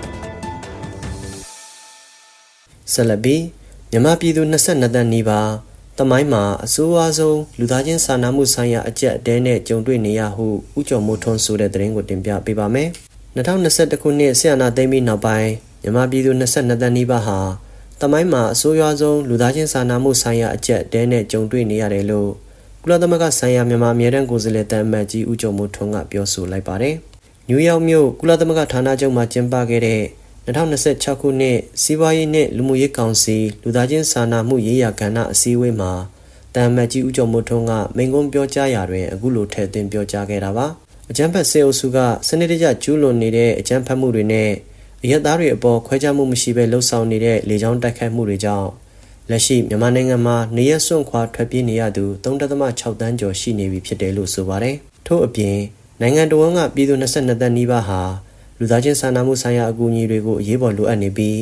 ဆက်လက်ပြီးမြန်မာပြည်သူ22သန်းနီးပါးတမိုင်းမှာအဆိုးအဝါဆုံးလူသားချင်းစာနာမှုဆိုင်ရာအကျပ်အတဲနဲ့ကြုံတွေ့နေရဟုဦးကျော်မိုးထွန်းဆိုတဲ့သတင်းကိုတင်ပြပေးပါမယ်2021ခုနှစ်ဆီယနာသိမ်းပြီးနောက်ပိုင်းမြန်မာပြည်သူ22သန်းနီးပါးဟာတမိုင်းမှာအဆိုးရွားဆုံးလူသားချင်းစာနာမှုဆိုင်ရာအကျပ်အတဲနဲ့ကြုံတွေ့နေရတယ်လို့ကုလသမဂ္ဂဆိုင်ရာမြန်မာအမြဲတမ်းကိုယ်စားလှယ်တန်အမတ်ကြီးဦးကျော်မိုးထွန်းကပြောဆိုလိုက်ပါတယ်။နယူးယောက်မြို့ကုလသမဂ္ဂဌာနချုပ်မှာကျင်းပခဲ့တဲ့2026ခုနှစ်စီးပွားရေးနဲ့လူမှုရေးကောင်စီလူသားချင်းစာနာမှုရေးရာကဏ္ဍအစည်းအဝေးမှာတန်အမတ်ကြီးဦးကျော်မိုးထွန်းကမိန့်ခွန်းပြောကြားရာတွင်အခုလိုထည့်သွင်းပြောကြားခဲ့တာပါ။အကြမ်းဖက်စစ်အုပ်စုကစနစ်တကျကျူးလွန်နေတဲ့အကြမ်းဖက်မှုတွေနဲ့အရက်သားတွေအပေါ်ခွဲခြားမှုမရှိဘဲလှုပ်ဆောင်နေတဲ့လေကြောင်းတိုက်ခိုက်မှုတွေကြောင့်လက်ရှိမြန်မာနိုင်ငံမှာနေရစွန့်ခွာထွက်ပြေးနေရသူ 3.6 သန်းကျော်ရှိနေပြီဖြစ်တယ်လို့ဆိုပါတယ်။ထို့အပြင်နိုင်ငံတော်ကပြည်သူ22သန်းနီးပါးဟာလူသားချင်းစာနာမှုဆိုင်ရာအကူအညီတွေကိုအရေးပေါ်လိုအပ်နေပြီး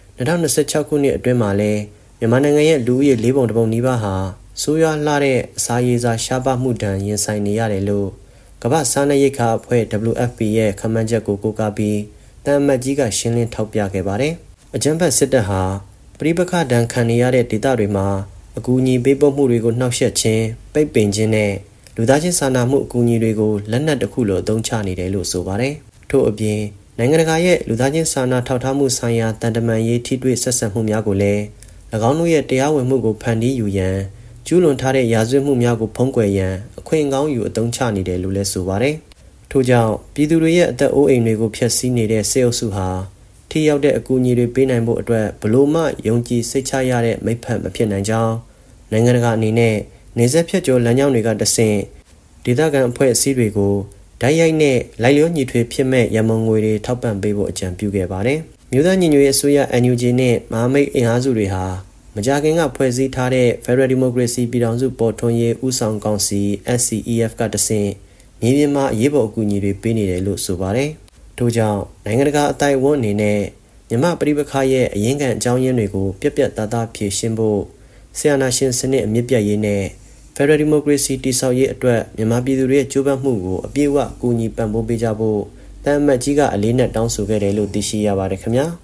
2026ခုနှစ်အတွင်းမှာလည်းမြန်မာနိုင်ငံရဲ့လူဦးရေ4ပုံ1ပုံနီးပါးဟာဆိုးရွားလှတဲ့အစာရေစာရှားပါမှုဒဏ်ရင်ဆိုင်နေရတယ်လို့ကမ္ဘာ့စားနပ်ရိက္ခာအဖွဲ့ WFP ရဲ့ခန့်မှန်းချက်ကိုကိုးကားပြီးတန်အမတ်ကြီးကရှင်းလင်းထောက်ပြခဲ့ပါတယ်။အကြမ်းဖက်စစ်တပ်ဟာပဋိပက္ခဒဏ်ခံနေရတဲ့ဒေသတွေမှာအကူအညီပေးပို့မှုတွေကိုနှောက်ယှက်ခြင်းပိတ်ပင်ခြင်းနဲ့လူသားချင်းစာနာမှုအကူအညီတွေကိုလက်နက်တစ်ခုလိုအသုံးချနေတယ်လို့ဆိုပါတယ်။ထို့အပြင်နိုင်ငံတကာရဲ့လူသားချင်းစာနာထောက်ထားမှုဆိုင်ရာတန်တမာရေးထိတွေ့ဆက်ဆံမှုများကိုလည်း၎င်းတို့ရဲ့တရားဝင်မှုကိုဖန်တီးယူရန်ကျူးလွန်ထားတဲ့ရာဇဝတ်မှုများကိုဖုံးကွယ်ရန်အခွင့်အကောင်းယူအသုံးချနေတယ်လို့လည်းဆိုပါတယ်။ထို့ကြောင့်ပြည်သူတွေရဲ့အသက်အိုးအိမ်တွေကိုဖျက်ဆီးနေတဲ့စစ်အုပ်စုဟာထိရောက်တဲ့အကူအညီတွေပေးနိုင်ဖို့အတွက်ဘလို့မှယုံကြည်စိတ်ချရတဲ့မိတ်ဖက်မဖြစ်နိုင်ကြောင်းနိုင်ငံတကာအနေနဲ့နေဆက်ဖြတ်ကျော်လမ်းကြောင်းတွေကတဆင့်ဒေသခံအဖွဲ့အစည်းတွေကိုဓာတ်ရိုက်နဲ့လိုက်လျောညီထွေဖြစ်မဲ့ရမုံငွေတွေထောက်ပံ့ပေးဖို့အကြံပြုခဲ့ပါတယ်။မြို့သားညီညွတ်ရေးအစိုးရ NUG နဲ့မဟာမိတ်အင်အားစုတွေဟာမကြာခင်ကဖွဲ့စည်းထားတဲ့ Federal Democracy ပြည်ထောင်စုပေါ်ထွန်းရေးဦးဆောင်ကောင်စီ SCEF ကတဆင့်မြေပြင်မှာအရေးပေါ်အကူအညီတွေပေးနေတယ်လို့ဆိုပါတယ်။ထို့ကြောင့်နိုင်ငံတကာအတိုင်းအဝန်အနေနဲ့မြန်မာပြည်ပခါရဲ့အရင်းခံအကြောင်းရင်းတွေကိုပြက်ပြက်သားသားဖြေရှင်းဖို့ဆီယနာရှင်စနစ်အမြင့်ပြတ်ရေးနဲ့ Federal Democracy တည်ဆောက်ရေးအတွက်မြန်မာပြည်သူတွေရဲ့ကြိုးပမ်းမှုကိုအပြည့်အဝကူညီပံ့ပိုးပေးကြဖို့တန်အမတ်ကြီးကအလေးနက်တောင်းဆိုခဲ့တယ်လို့သိရှိရပါတယ်ခင်ဗျာ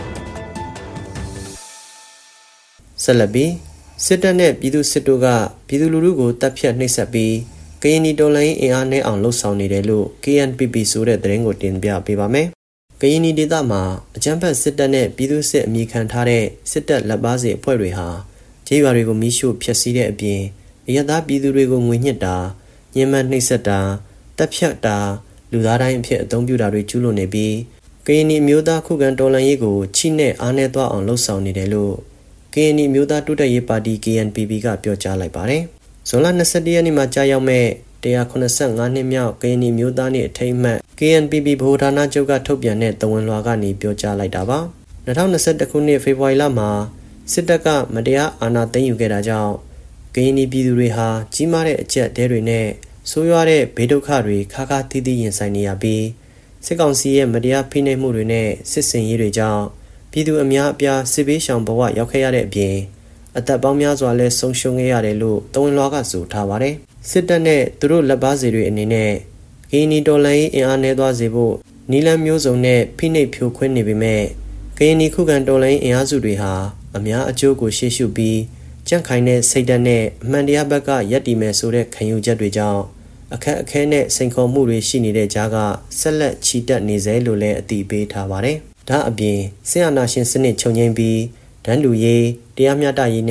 ဆက်လက်ပြီးစစ်တပ်နဲ့ပြည်သူစစ်တို့ကပြည်သူလူထုကိုတပ်ဖြတ်နှိပ်စက်ပြီးကရင်နီတော်လှန်ရေးအင်အားနဲ့အောင်လှုပ်ဆောင်နေတယ်လို့ KNPP ဆိုတဲ့သတင်းကိုတင်ပြပေးပါမယ်ကရင်နီဒေသမှာအကြမ်းဖက်စစ်တပ်နဲ့ပြည်သူစစ်အမိခံထားတဲ့စစ်တပ်လက်ပါစီအဖွဲ့တွေဟာကျေးရွာတွေကိုမိရှို့ဖျက်ဆီးတဲ့အပြင်အရသာပြည်သူတွေကိုငွေညှစ်တာညှဉ်းပန်းနှိပ်စက်တာတပ်ဖြတ်တာလူသားတိုင်းအဖြစ်အသုံးပြုတာတွေကျူးလွန်နေပြီးကရင်နီမျိုးသားခုခံတော်လှန်ရေးကိုချိနဲ့အားနဲ့သွားအောင်လှုပ်ဆောင်နေတယ်လို့ကရင်နီမျိုးသားတိုးတက်ရေးပါတီ KNPP ကပြောကြားလိုက်ပါတယ်။ဇွန်လ22ရက်နေ့မှာကြာရောက်မဲ့185နှစ်မြောက်ကရင်နီမျိုးသားနေ့အထိမ်းအမှတ် KNPP ဗဟိုဌာနချုပ်ကထုတ်ပြန်တဲ့တဝန်လွှာကနေပြောကြားလိုက်တာပါ။2021ခုနှစ်ဖေဖော်ဝါရီလမှာစစ်တပ်ကမတရားအာဏာသိမ်းယူခဲ့တာကြောင့်ကရင်နီပြည်သူတွေဟာကြီးမားတဲ့အကျပ်တဲတွေနဲ့ဆိုးရွားတဲ့ဘေးဒုက္ခတွေခါခါသီးသီးရင်ဆိုင်နေရပြီးစစ်ကောင်စီရဲ့မတရားဖိနှိပ်မှုတွေနဲ့စစ်စင်ရေးတွေကြောင့်ပြည်သူအများအပြားစစ်ဘေးရှောင်ဘဝရောက်ခဲ့ရတဲ့အပြင်အသက်ပေါင်းများစွာလဲဆုံးရှုံးခဲ့ရတယ်လို့တဝန်လွှာကဆိုထားပါတယ်စစ်တပ်နဲ့သူတို့လက်ပါစီတွေအနေနဲ့ကရင်နီတော်လှန်ရေးအင်အားနည်းသွားစေဖို့နီလန်းမျိုးစုံနဲ့ဖိနှိပ်ဖြိုခွင်းနေပေမဲ့ကရင်နီခုခံတော်လှန်ရေးအင်အားစုတွေဟာအများအကျိုးကိုရှေ့ရှုပြီးကြန့်ခိုင်တဲ့စိတ်ဓာတ်နဲ့အမှန်တရားဘက်ကရပ်တည်မယ်ဆိုတဲ့ခံယူချက်တွေကြောင့်အခက်အခဲနဲ့စိန်ခေါ်မှုတွေရှိနေတဲ့ကြားကဆက်လက်ချီတက်နေစေလို့လည်းအတည်ပြုထားပါတယ်။ဒါအပြင်ဆရာနာရှင်စနစ်ချုပ်ငြိမ်းပြီးဒန်းလူရေးတရားမျှတရေးနဲ့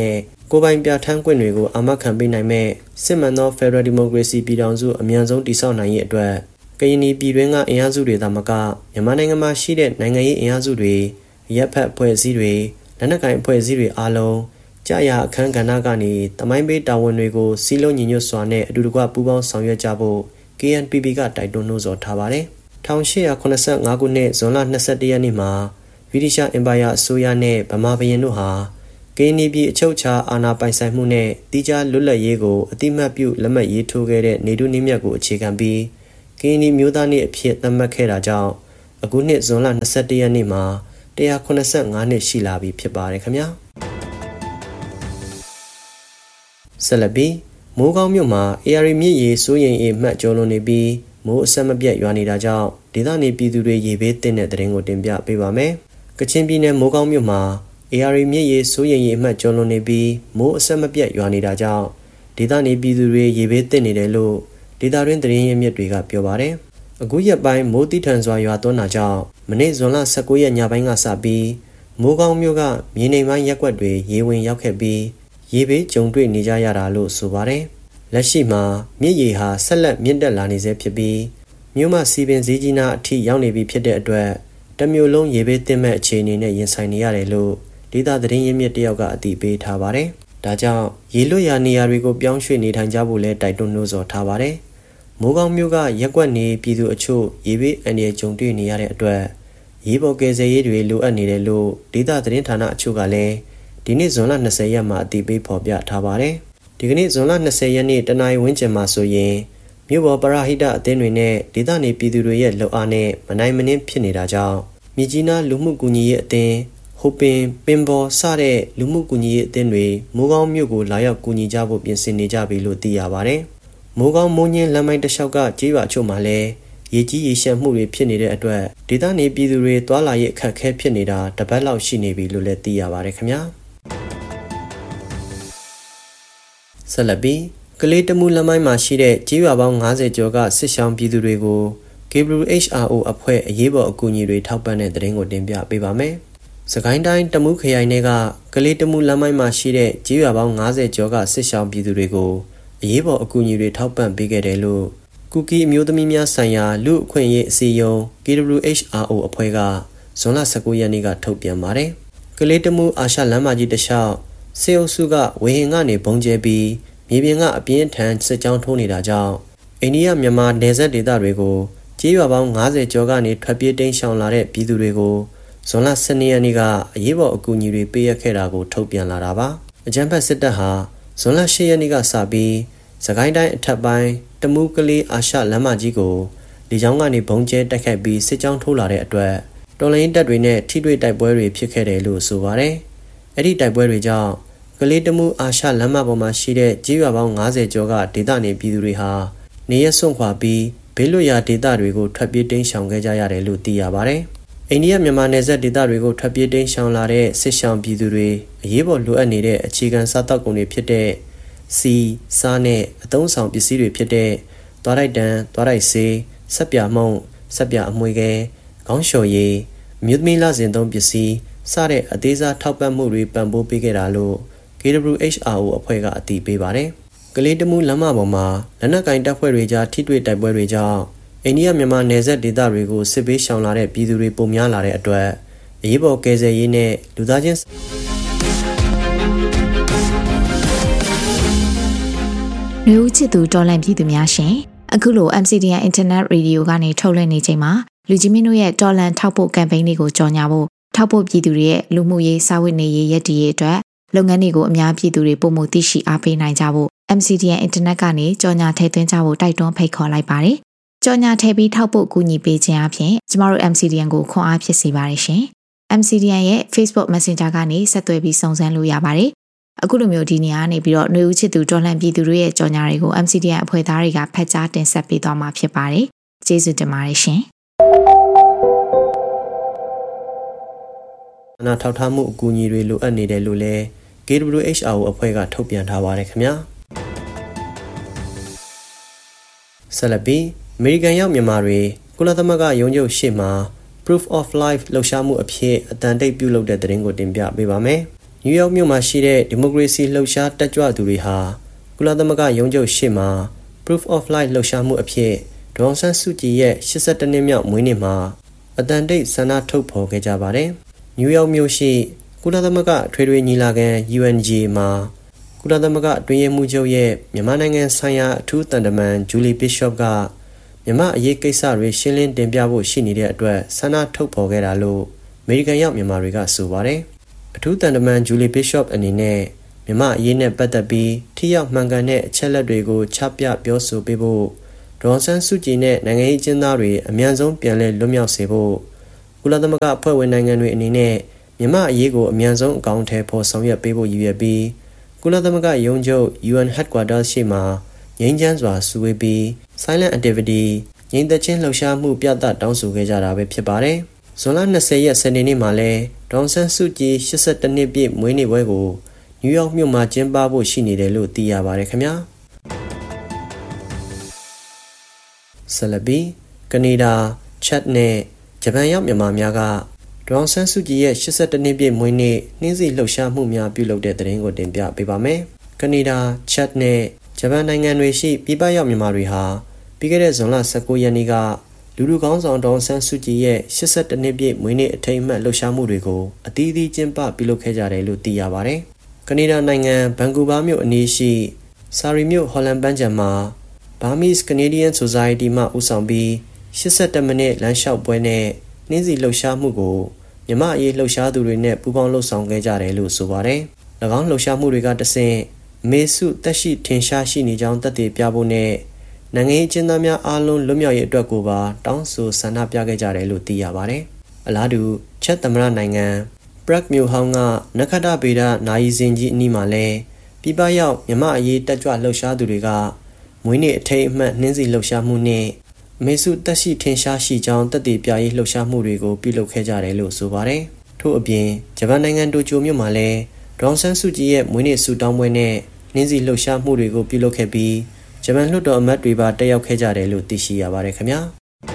ကိုပိုင်ပြဋ္ဌာန်းခွင့်တွေကိုအာမခံပေးနိုင်မဲ့စစ်မှန်သော Federal Democracy ပြည်ထောင်စုအမြန်ဆုံးတည်ဆောက်နိုင်ရေးအတွက်ကရင်ပြည်တွင်းကအင်အားစုတွေသာမကမြန်မာနိုင်ငံမှာရှိတဲ့နိုင်ငံရေးအင်အားစုတွေရပ်ဖက်အဖွဲ့အစည်းတွေလက်နက်ကိုင်အဖွဲ့အစည်းတွေအားလုံးကြာရအခမ်းကဏ္ဍကနေတမိုင်းပေးတာဝန်တွေကိုစီးလုံးညီညွတ်စွာနဲ့အတူတကွပူးပေါင်းဆောင်ရွက်ကြဖို့ KNPP ကတိုက်တွန်းနှိုးဆော်ထားပါတယ်။1885ခုနှစ်ဇွန်လ22ရက်နေ့မှာဗြိတိရှ်အင်ပါယာအစိုးရနဲ့ဗမာဘုရင်တို့ဟာကရင်ပြည်အချုပ်အခြာအာဏာပိုင်ဆိုင်မှုနဲ့တိကျလွတ်လပ်ရေးကိုအတိမတ်ပြုလက်မှတ်ရေးထိုးခဲ့တဲ့နေတုနိမြတ်ကိုအခြေခံပြီးကရင်မျိုးသားနေ့အဖြစ်သတ်မှတ်ခဲ့တာကြောင့်အခုနှစ်ဇွန်လ22ရက်နေ့မှာ185နှစ်ရှိလာပြီဖြစ်ပါတယ်ခင်ဗျာဆက်လက်ပြီးမိုးကောင်းမြို့မှာ AR မြစ်ရေစိုးရိမ်အေမှတ်ကျော်လွန်နေပြီးမိုးအဆက်မပြတ်ရွာနေတာကြောင့်ဒေသနေပြည်သူတွေရေဘေးသင့်တဲ့သတင်းကိုတင်ပြပေးပါမယ်ကချင်ပြည်နယ်မိုးကောင်းမြို့မှာ AR မြစ်ရေစိုးရိမ်ရေမှတ်ကျော်လွန်နေပြီးမိုးအဆက်မပြတ်ရွာနေတာကြောင့်ဒေသနေပြည်သူတွေရေဘေးသင့်နေတယ်လို့ဒေသတွင်းသတင်းရင်းမြစ်တွေကပြောပါတယ်အခုရက်ပိုင်းမိုးတိထန်စွာရွာသွန်းတာကြောင့်မနေ့ဇွန်လ19ရက်ညပိုင်းကစပြီးမိုးကောင်းမြို့ကမြေနိမ့်ပိုင်းရက်ကွက်တွေရေဝင်ရောက်ခဲ့ပြီးရေဘေးကြုံတွေ့နေကြရတာလို့ဆိုပါတယ်လက်ရှိမှာမြစ်ရေဟာဆက်လက်မြင့်တက်လာနေဆဲဖြစ်ပြီးမြို့မှာစီပင်စည်းကြီးနာအထိရောက်နေပြီဖြစ်တဲ့အတွက်တမျိုးလုံးရေဘေးသင့်မဲ့အခြေအနေနဲ့ရင်ဆိုင်နေရတယ်လို့ဒေသသတင်းရင်းမြစ်တယောက်ကအသိပေးထားပါတယ်ဒါကြောင့်ရေလွတ်ရာနေရာတွေကိုပြောင်းရွှေ့နေထိုင်ကြဖို့လဲတိုက်တွန်းနှိုးဆော်ထားပါတယ်မိုးကောင်းမြို့ကရက်ကွက်နေပြည်သူအချို့ရေဘေးအန္တရာယ်ကြုံတွေ့နေရတဲ့အတွက်ရေပေါ်ကယ်ဆယ်ရေးတွေလိုအပ်နေတယ်လို့ဒေသသတင်းဌာနအချို့ကလည်းဒီနေ့ဇွန်လ20ရက်မှာအသိပေးဖော်ပြထားပါတယ်ဒီကနေ့ဇွန်လ20ရက်နေ့တနင်္လာဝန်းကျင်မှာဆိုရင်မြို့ပေါ်ပရဟိတအသင်းတွေနဲ့ဒေသနေပြည်သူတွေရဲ့လှုပ်အားနဲ့မနိုင်မနှင်းဖြစ်နေတာကြောင့်မြကြီးနားလူမှုကူညီရေးအသင်းဟိုပင်ပင်ပေါ်စတဲ့လူမှုကူညီရေးအသင်းတွေမိုးကောင်းမြို့ကိုလာရောက်ကူညီကြဖို့ပြင်ဆင်နေကြပြီလို့သိရပါတယ်မိုးကောင်းမိုးညင်းလမ်းမိုင်းတစ်လျှောက်ကကြေးရွာချို့မှာလည်းရေကြီးရေရှမ်းမှုတွေဖြစ်နေတဲ့အတွက်ဒေသနေပြည်သူတွေတွာလာရေးအခက်အခဲဖြစ်နေတာတပတ်လောက်ရှိနေပြီလို့လည်းသိရပါတယ်ခင်ဗျာဆက်လက်ပြီးကလေးတမှုလမ်းမိုင်းမှာရှိတဲ့ကြေးရွာပေါင်း90ကျော်ကစစ်ရှောင်းပြည်သူတွေကို KWHRO အဖွဲ့အရေးပေါ်အကူအညီတွေထောက်ပံ့တဲ့သတင်းကိုတင်ပြပေးပါမယ်စကိုင်းတိုင်းတမှုခရိုင်တွေကကလေးတမှုလမ်းမိုင်းမှာရှိတဲ့ကြေးရွာပေါင်း90ကျော်ကစစ်ရှောင်းပြည်သူတွေကိုအရေးပေါ်အကူအညီတွေထောက်ပံ့ပေးခဲ့တယ်လို့ကူကီအမျိုးသမီးများဆိုင်ရာလူအခွင့်အရေးအစည်းအရုံး KWHRO အဖွဲ့ကဇွန်လ19ရက်နေ့ကထုတ်ပြန်ပါတယ်ကလေးတမှုအာရှလမ်းမကြီးတစ်လျှောက်စေအုပ်စုကဝေဟင်ကနေဘုံကျဲပြီးမြေပြင်ကအပြင်းထန်စစ်ကြောင်းထိုးနေတာကြောင့်အိန္ဒိယမြန်မာနယ်စပ်ဒေသတွေကိုကြေးရွာပေါင်း90ကျော်ကနေထွက်ပြေးတိမ်းရှောင်လာတဲ့ပြည်သူတွေကိုဇွန်လ12ရက်နေ့ကအရေးပေါ်အကူအညီတွေပေးရခဲ့တာကိုထုတ်ပြန်လာတာပါအကြမ်းဖက်စစ်တပ်ဟာဇွန်လ10ရက်နေ့ကစပြီးစကိုင်းတိုင်းအထက်ပိုင်းတမူးကလေးအာရှလမ်းမကြီးကိုလေကြောင်းကနေဘုံကျဲတိုက်ခိုက်ပြီးစစ်ကြောင်းထိုးလာတဲ့အတွက်တော်လိုင်းတပ်တွေနဲ့ထိတွေ့တိုက်ပွဲတွေဖြစ်ခဲ့တယ်လို့ဆိုပါတယ်အဲ့ဒီတိုက်ပွဲတွေကြောင့်ကလေးတမူးအာရှလမ်းမပေါ်မှာရှိတဲ့ကြေးရွာပေါင်း90ကျော်ကဒေသနေပြည်သူတွေဟာနေရစွန့်ခွာပြီးဘေးလွတ်ရာဒေသတွေကိုထွက်ပြေးတိမ်းရှောင်ခဲ့ကြရတယ်လို့သိရပါတယ်အိန္ဒိယမြန်မာနယ်စပ်ဒေသတွေကိုထွက်ပြေးတိမ်းရှောင်လာတဲ့စစ်ရှောင်ပြည်သူတွေအရေးပေါ်လိုအပ်နေတဲ့အခြေခံစားသောက်ကုန်တွေဖြစ်တဲ့စီစားနဲ့အသုံးဆောင်ပစ္စည်းတွေဖြစ်တဲ့သွားတိုက်တံသွားတိုက်ဆေးဆက်ပြမှုန့်ဆက်ပြအမွှေးခဲခေါင်းလျှော်ရည်မြို့သမီးလစဉ်သုံးပစ္စည်းစတဲ့အသေးစားထောက်ပံ့မှုတွေပံ့ပိုးပေးခဲ့တာလို့ KWHRO အဖွဲ့ကအတည်ပြုပါတယ်ကလေးတမှုလမ်းမပေါ်မှာလက်နက်ကင်တပ်ဖွဲ့တွေကြားထိတွေ့တိုက်ပွဲတွေကြောင့်အိန္ဒိယမြန်မာနယ်စပ်ဒေသတွေကိုစစ်ပေးရှောင်လာတဲ့ပြည်သူတွေပုံများလာတဲ့အတွက်အရေးပေါ်ကယ်ဆယ်ရေးနဲ့လူသားချင်းမျိုးချစ်သူတော်လန့်ပြည်သူများရှင်အခုလို MCDN Internet Radio ကနေထုတ်လွှင့်နေချိန်မှာလူကြီးမင်းတို့ရဲ့တော်လန့်ထောက်ပို့ကမ်ပိန်းတွေကိုကြော်ညာဖို့ထောက်ပို့ပြည်သူတွေရဲ့လူမှုရေးစာဝတ်နေရေးရည်တည်ရေးအတွက်လုပ်ငန်းတွေကိုအများပြည်သူတွေပုံမှုသိရှိအားပေးနိုင်ကြဖို့ MCDN Internet ကနေကြော်ညာထည့်သွင်းကြဖို့တိုက်တွန်းဖိတ်ခေါ်လိုက်ပါတယ်ကြော်ညာထည့်ပြီးထောက်ပို့ကူညီပေးခြင်းအပြင်ကျမတို့ MCDN ကိုခွန်အားဖြစ်စေပါတယ်ရှင် MCDN ရဲ့ Facebook Messenger ကနေဆက်သွယ်ပြီးစုံစမ်းလို့ရပါတယ်အခုလိုမျိုးဒီနေရာကနေပြီးတော့ຫນွေဦးချစ်သူတော်လှန်ပြည်သူတို့ရဲ့ကြော်ညာတွေကို MCDN အဖွဲ့သားတွေကဖတ်ကြားတင်ဆက်ပေးသွားမှာဖြစ်ပါတယ်ကျေးဇူးတင်ပါတယ်ရှင်နာထောက်ထားမှုအကူအညီတွေလိုအပ်နေတယ်လို့လည်း KWHRO အဖွဲ့ကထုတ်ပြန်ထားပါတယ်ခင်ဗျာဆက်လက်ပြီးအမေရိကန်ရောက်မြန်မာတွေကုလသမဂ္ဂရုံးချုပ်ရှေ့မှာ Proof of Life လှုပ်ရှားမှုအဖြစ်အတန်တိတ်ပြုလုပ်တဲ့သတင်းကိုတင်ပြပေးပါမယ်နယူးယောက်မြို့မှာရှိတဲ့ဒီမိုကရေစီလှုပ်ရှားတက်ကြွသူတွေဟာကုလသမဂ္ဂရုံးချုပ်ရှေ့မှာ Proof of Life လှုပ်ရှားမှုအဖြစ်ဒေါ်အောင်ဆန်းစုကြည်ရဲ့82နှစ်မြောက်မွေးနေ့မှာအတန်တိတ်ဆန္ဒထုတ်ဖော်ခဲ့ကြပါတယ်။နယူးယောက်မြို့ရှိကုလသမဂ္ဂထွေထွေညီလာခံ UNG မှာကုလသမဂ္ဂအတွင်းရေးမှူးချုပ်ရဲ့မြန်မာနိုင်ငံဆိုင်ရာအထူးတန်တမန်ဂျူလီဘစ်ရှော့ကမြန်မာအရေးကိစ္စတွေရှင်းလင်းတင်ပြဖို့ရှိနေတဲ့အတွက်ဆန္ဒထုတ်ဖော်ခဲ့တာလို့အမေရိကန်ရောက်မြန်မာတွေကဆိုပါတယ်။အထူးတန်တမန်ဂျူလီဘစ်ရှော့အနေနဲ့မြန်မာအရေးနဲ့ပတ်သက်ပြီးထိရောက်မှန်ကန်တဲ့အချက်လက်တွေကိုချပြပြောဆိုပေးဖို့ဒေါ်အောင်ဆန်းစုကြည်နဲ့နိုင်ငံရေးကျင်းသားတွေအမြန်ဆုံးပြန်လည်လွတ်မြောက်စေဖို့ကုလသမဂ္ဂအဖွဲ့ဝင်နိုင်ငံတွေအနေနဲ့မြန်မာအရေးကိုအမြန်ဆုံးအကောင့်ထဲပေါ်ဆောင်ရွက်ပေးဖို့ရည်ရွယ်ပြီးကုလသမဂ္ဂရုံးချုပ် UN Headquarters ရှိမှာငြိမ်းချမ်းစွာစုဝေးပြီး Silent Activity ငြိမ်သက်ခြင်းလှုပ်ရှားမှုပြသတောင်းဆိုခဲ့ကြတာပဲဖြစ်ပါတယ်။ဇွန်လ20ရက်စနေနေ့မှာလဲဒေါ်အောင်ဆန်းစုကြည်82နှစ်ပြည့်မွေးနေ့ပွဲကိုနယူးယောက်မြို့မှာကျင်းပဖို့ရှိနေတယ်လို့သိရပါတယ်ခင်ဗျာဆလဘီကနေဒါချက်နဲ့ဂျပန်ရောက်မြန်မာများကဒေါ်အောင်ဆန်းစုကြည်ရဲ့82နှစ်ပြည့်မွေးနေ့နှင်းစီလှုပ်ရှားမှုများပြုလုပ်တဲ့သတင်းကိုတင်ပြပေးပါမယ်ကနေဒါချက်နဲ့ဂျပန်နိုင်ငံတွေရှိပြည်ပရောက်မြန်မာတွေဟာပြီးခဲ့တဲ့ဇွန်လ19ရက်နေ့ကလူလူကောင်းဆောင်ဒေါ်အောင်ဆန်းစုကြည်ရဲ့82နှစ်ပြည့်မွေးနေ့အထိမ်းအမှတ်လှုပ်ရှားမှုတွေကိုအသီးသီးကျင်းပပြုလုပ်ခဲ့ကြတယ်လို့သိရပါတယ်ကနေဒါနိုင်ငံဗန်ကူဗာမြို့အနီးရှိဆာရီမြို့ဟော်လန်ပန်းခြံမှာ Burmese Canadian Society မှဦးဆောင်ပြီး82မိနစ်လမ်းလျှောက်ပွဲနဲ့နှင်းစီလှုပ်ရှားမှုကိုမြမအရေးလှုပ်ရှားသူတွေနဲ့ပူးပေါင်းလှုပ်ဆောင်ခဲ့ကြတယ်လို့ဆိုပါတယ်။၎င်းလှုပ်ရှားမှုတွေကတဆင့်မေစုတက်ရှိထင်ရှားရှိနေကြောင်းသက်သေပြဖို့နဲ့နိုင်ငံရေးကျင်းသားများအားလုံးလွတ်မြောက်ရေးအတွက်ကိုပါတောင်းဆိုဆန္ဒပြခဲ့ကြတယ်လို့သိရပါတယ်။အလားတူချက်သမရနိုင်ငံပရက်မြို့ဟောင်းကနခတဗေဒနာယီစင်ကြီးအနီးမှာလဲပြည်ပရောက်မြမအရေးတက်ကြွလှုပ်ရှားသူတွေကမွေးနေ့အထိမ်းအမှတ်နှင်းစီလှုပ်ရှားမှုနဲ့မေစုတက်ရှိထင်ရှားရှိကြောင်းတက်တည်ပြရေးလှုပ်ရှားမှုတွေကိုပြုလုပ်ခဲ့ကြတယ်လို့ဆိုပါတယ်။ထို့အပြင်ဂျပန်နိုင်ငံတိုကျိုမြို့မှာလဲဒေါ်အောင်ဆန်းစုကြည်ရဲ့မွေးနေ့ဆုတောင်းပွဲနဲ့နှင်းစီလှုပ်ရှားမှုတွေကိုပြုလုပ်ခဲ့ပြီးဂျပန်လွှတ်တော်အမတ်တွေပါတက်ရောက်ခဲ့ကြတယ်လို့သိရှိရပါတယ်ခင်ဗျာ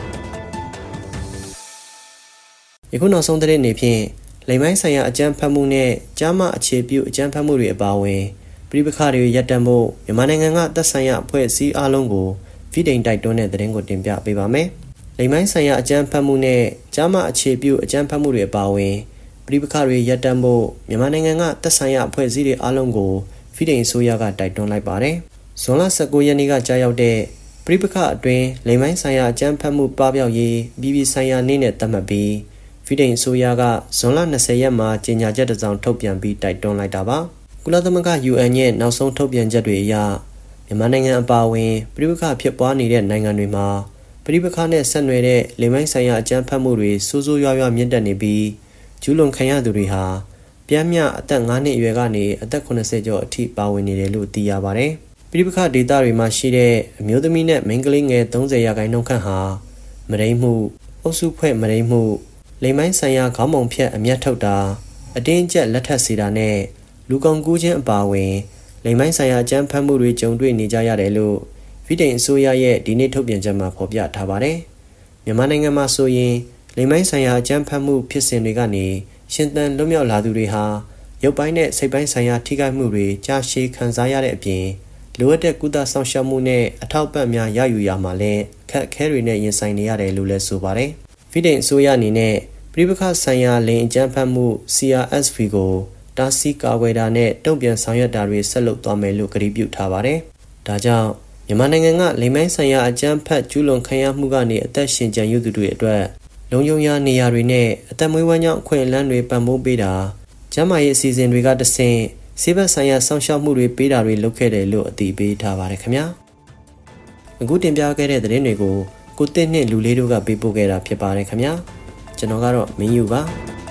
။ယခုနောက်ဆုံးသတင်းတွေဖြင့်လိမ်မိုင်းဆိုင်ရာအကြမ်းဖက်မှုနဲ့ကြားမအခြေပြုအကြမ်းဖက်မှုတွေအပါအဝင်ပြည်ပခါတွေရပ်တန့်ဖို့မြန်မာနိုင်ငံကသက်ဆိုင်ရာအဖွဲ့အစည်းအလုံးကိုဗီဒိန်တိုက်တွန်းတဲ့သတင်းကိုတင်ပြပေးပါမယ်။လိမ်မိုင်းဆိုင်ရာအကြမ်းဖက်မှုနဲ့ကြားမအခြေပြုအကြမ်းဖက်မှုတွေအပါအဝင်ပြည်ပခါတွေရပ်တန့်ဖို့မြန်မာနိုင်ငံကသက်ဆိုင်ရာအဖွဲ့အစည်းတွေအလုံးကိုဗီဒိန်အစိုးရကတိုက်တွန်းလိုက်ပါတယ်။ဇွန်လ19ရက်နေ့ကကြာရောက်တဲ့ပြည်ပခအတွင်းလိမ်မိုင်းဆိုင်ရာအကြမ်းဖက်မှုပပျောက်ရေးပြည်ပဆိုင်ရာနေ့နဲ့သတ်မှတ်ပြီးဗီဒိန်အစိုးရကဇွန်လ20ရက်မှာကြေညာချက်တစ်စောင်ထုတ်ပြန်ပြီးတိုက်တွန်းလိုက်တာပါ။ကုလသမဂ္ဂ UN ရဲ့နောက်ဆုံးထုတ်ပြန်ချက်တွေအရမြန်မာနိုင်ငံအပါအဝင်ပြည်ပခဖြစ်ပွားနေတဲ့နိုင်ငံတွေမှာပြည်ပခနဲ့ဆက်နွယ်တဲ့လိမ်မိုင်းဆိုင်ရာအကြမ်းဖက်မှုတွေဆိုးဆိုးရွားရွားမြင့်တက်နေပြီးကျူးလွန်ခံရသူတွေဟာပြန်မြအသက်9နှစ်အရွယ်ကနေအသက်80ကျော်အထိပါဝင်နေတယ်လို့သိရပါတယ်။ပြည်ပခဒေသတွေမှာရှိတဲ့အမျိုးသမီးနဲ့မိန်းကလေးငယ်30ရာခိုင်နှုန်းခန့်ဟာမရိမှုအုပ်စုဖွဲ့မရိမှုလိမ်မိုင်းဆိုင်ရာခေါင်းပုံဖြတ်အမျက်ထုတ်တာအတင်းအကျပ်လက်ထပ်စေတာနဲ့လူကုန်ကူးခြင်းအပါအဝင်လိမ်မိုင်းဆိုင်ရာအကြမ်းဖက်မှုတွေကြုံတွေ့နေကြရတယ်လို့ဗီဒိန်အစိုးရရဲ့ဒီနေ့ထုတ်ပြန်ချက်မှာဖော်ပြထားပါတယ်။မြန်မာနိုင်ငံမှာဆိုရင်လိမ်မိုင်းဆိုင်ရာအကြမ်းဖက်မှုဖြစ်စဉ်တွေကနေရှင်သန်လွတ်မြောက်လာသူတွေဟာရုပ်ပိုင်းနဲ့စိတ်ပိုင်းဆိုင်ရာထိခိုက်မှုတွေကြာရှည်ခံစားရတဲ့အပြင်လိုအပ်တဲ့ကုသဆောင်ရှောက်မှုနဲ့အထောက်ပံ့များရယူရမှာလည်းအခက်အခဲတွေနဲ့ရင်ဆိုင်နေရတယ်လို့လည်းဆိုပါတယ်။ဗီဒိန်အစိုးရအနေနဲ့ပြည်ပခဆိုင်ရာလိမ်အကြမ်းဖက်မှု CRSV ကိုတားဆီးကာကွယ်တာနဲ့တုံ့ပြန်ဆောင်ရွက်တာတွေဆက်လုပ်သွားမယ်လို့ကတိပြုထားပါတယ်။ဒါကြောင့်မြန်မာနိုင်ငံကလိမ်မိုင်းဆိုင်ရာအကြမ်းဖက်ကျူးလွန်ခံရမှုကနေအသက်ရှင်ကျန်ရသူတွေအတွက်လုံခြုံရာနေရာတွေနဲ့အသက်မွေးဝမ်းကြောင်းအခွင့်အလမ်းတွေပံ့ပိုးပေးတာကျန်းမာရေးအစီအစဉ်တွေကတဆင့်ဆေးဘက်ဆိုင်ရာစောင့်ရှောက်မှုတွေပေးတာတွေလုပ်ခဲ့တယ်လို့အသိပေးထားပါတယ်ခင်ဗျာ။အခုတင်ပြခဲ့တဲ့သတင်းတွေကိုကိုတစ်နဲ့လူလေးတို့ကပေးပို့ခဲ့တာဖြစ်ပါတယ်ခင်ဗျာ။ကျွန်တော်ကတော့မင်းယူပါ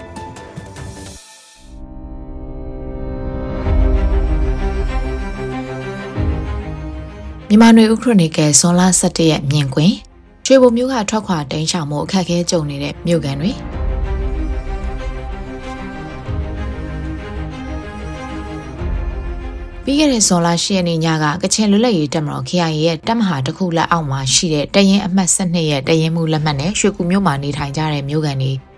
မြန်မာနွေဦးခရိုနီကယ်ဇွန်လ17ရက်မြင်ကွင်းရွှေဘုံမြို့ကထွက်ခွာတိမ်းရှောင်မှုအခက်အခဲကြုံနေတဲ့မြို့ကန်တွေပြီးခဲ့တဲ့ဇွန်လ10ရက်နေ့ညကကချင်လွတ်လပ်ရေးတပ်မတော် KIA ရဲ့တပ်မဟာတစ်ခုလက်အောက်မှာရှိတဲ့တရင်အမှတ်12ရဲ့တရင်မှုလက်မှတ်နဲ့ရွှေကူမြို့မှာနေထိုင်ကြတဲ့မြို့ကန်တွေ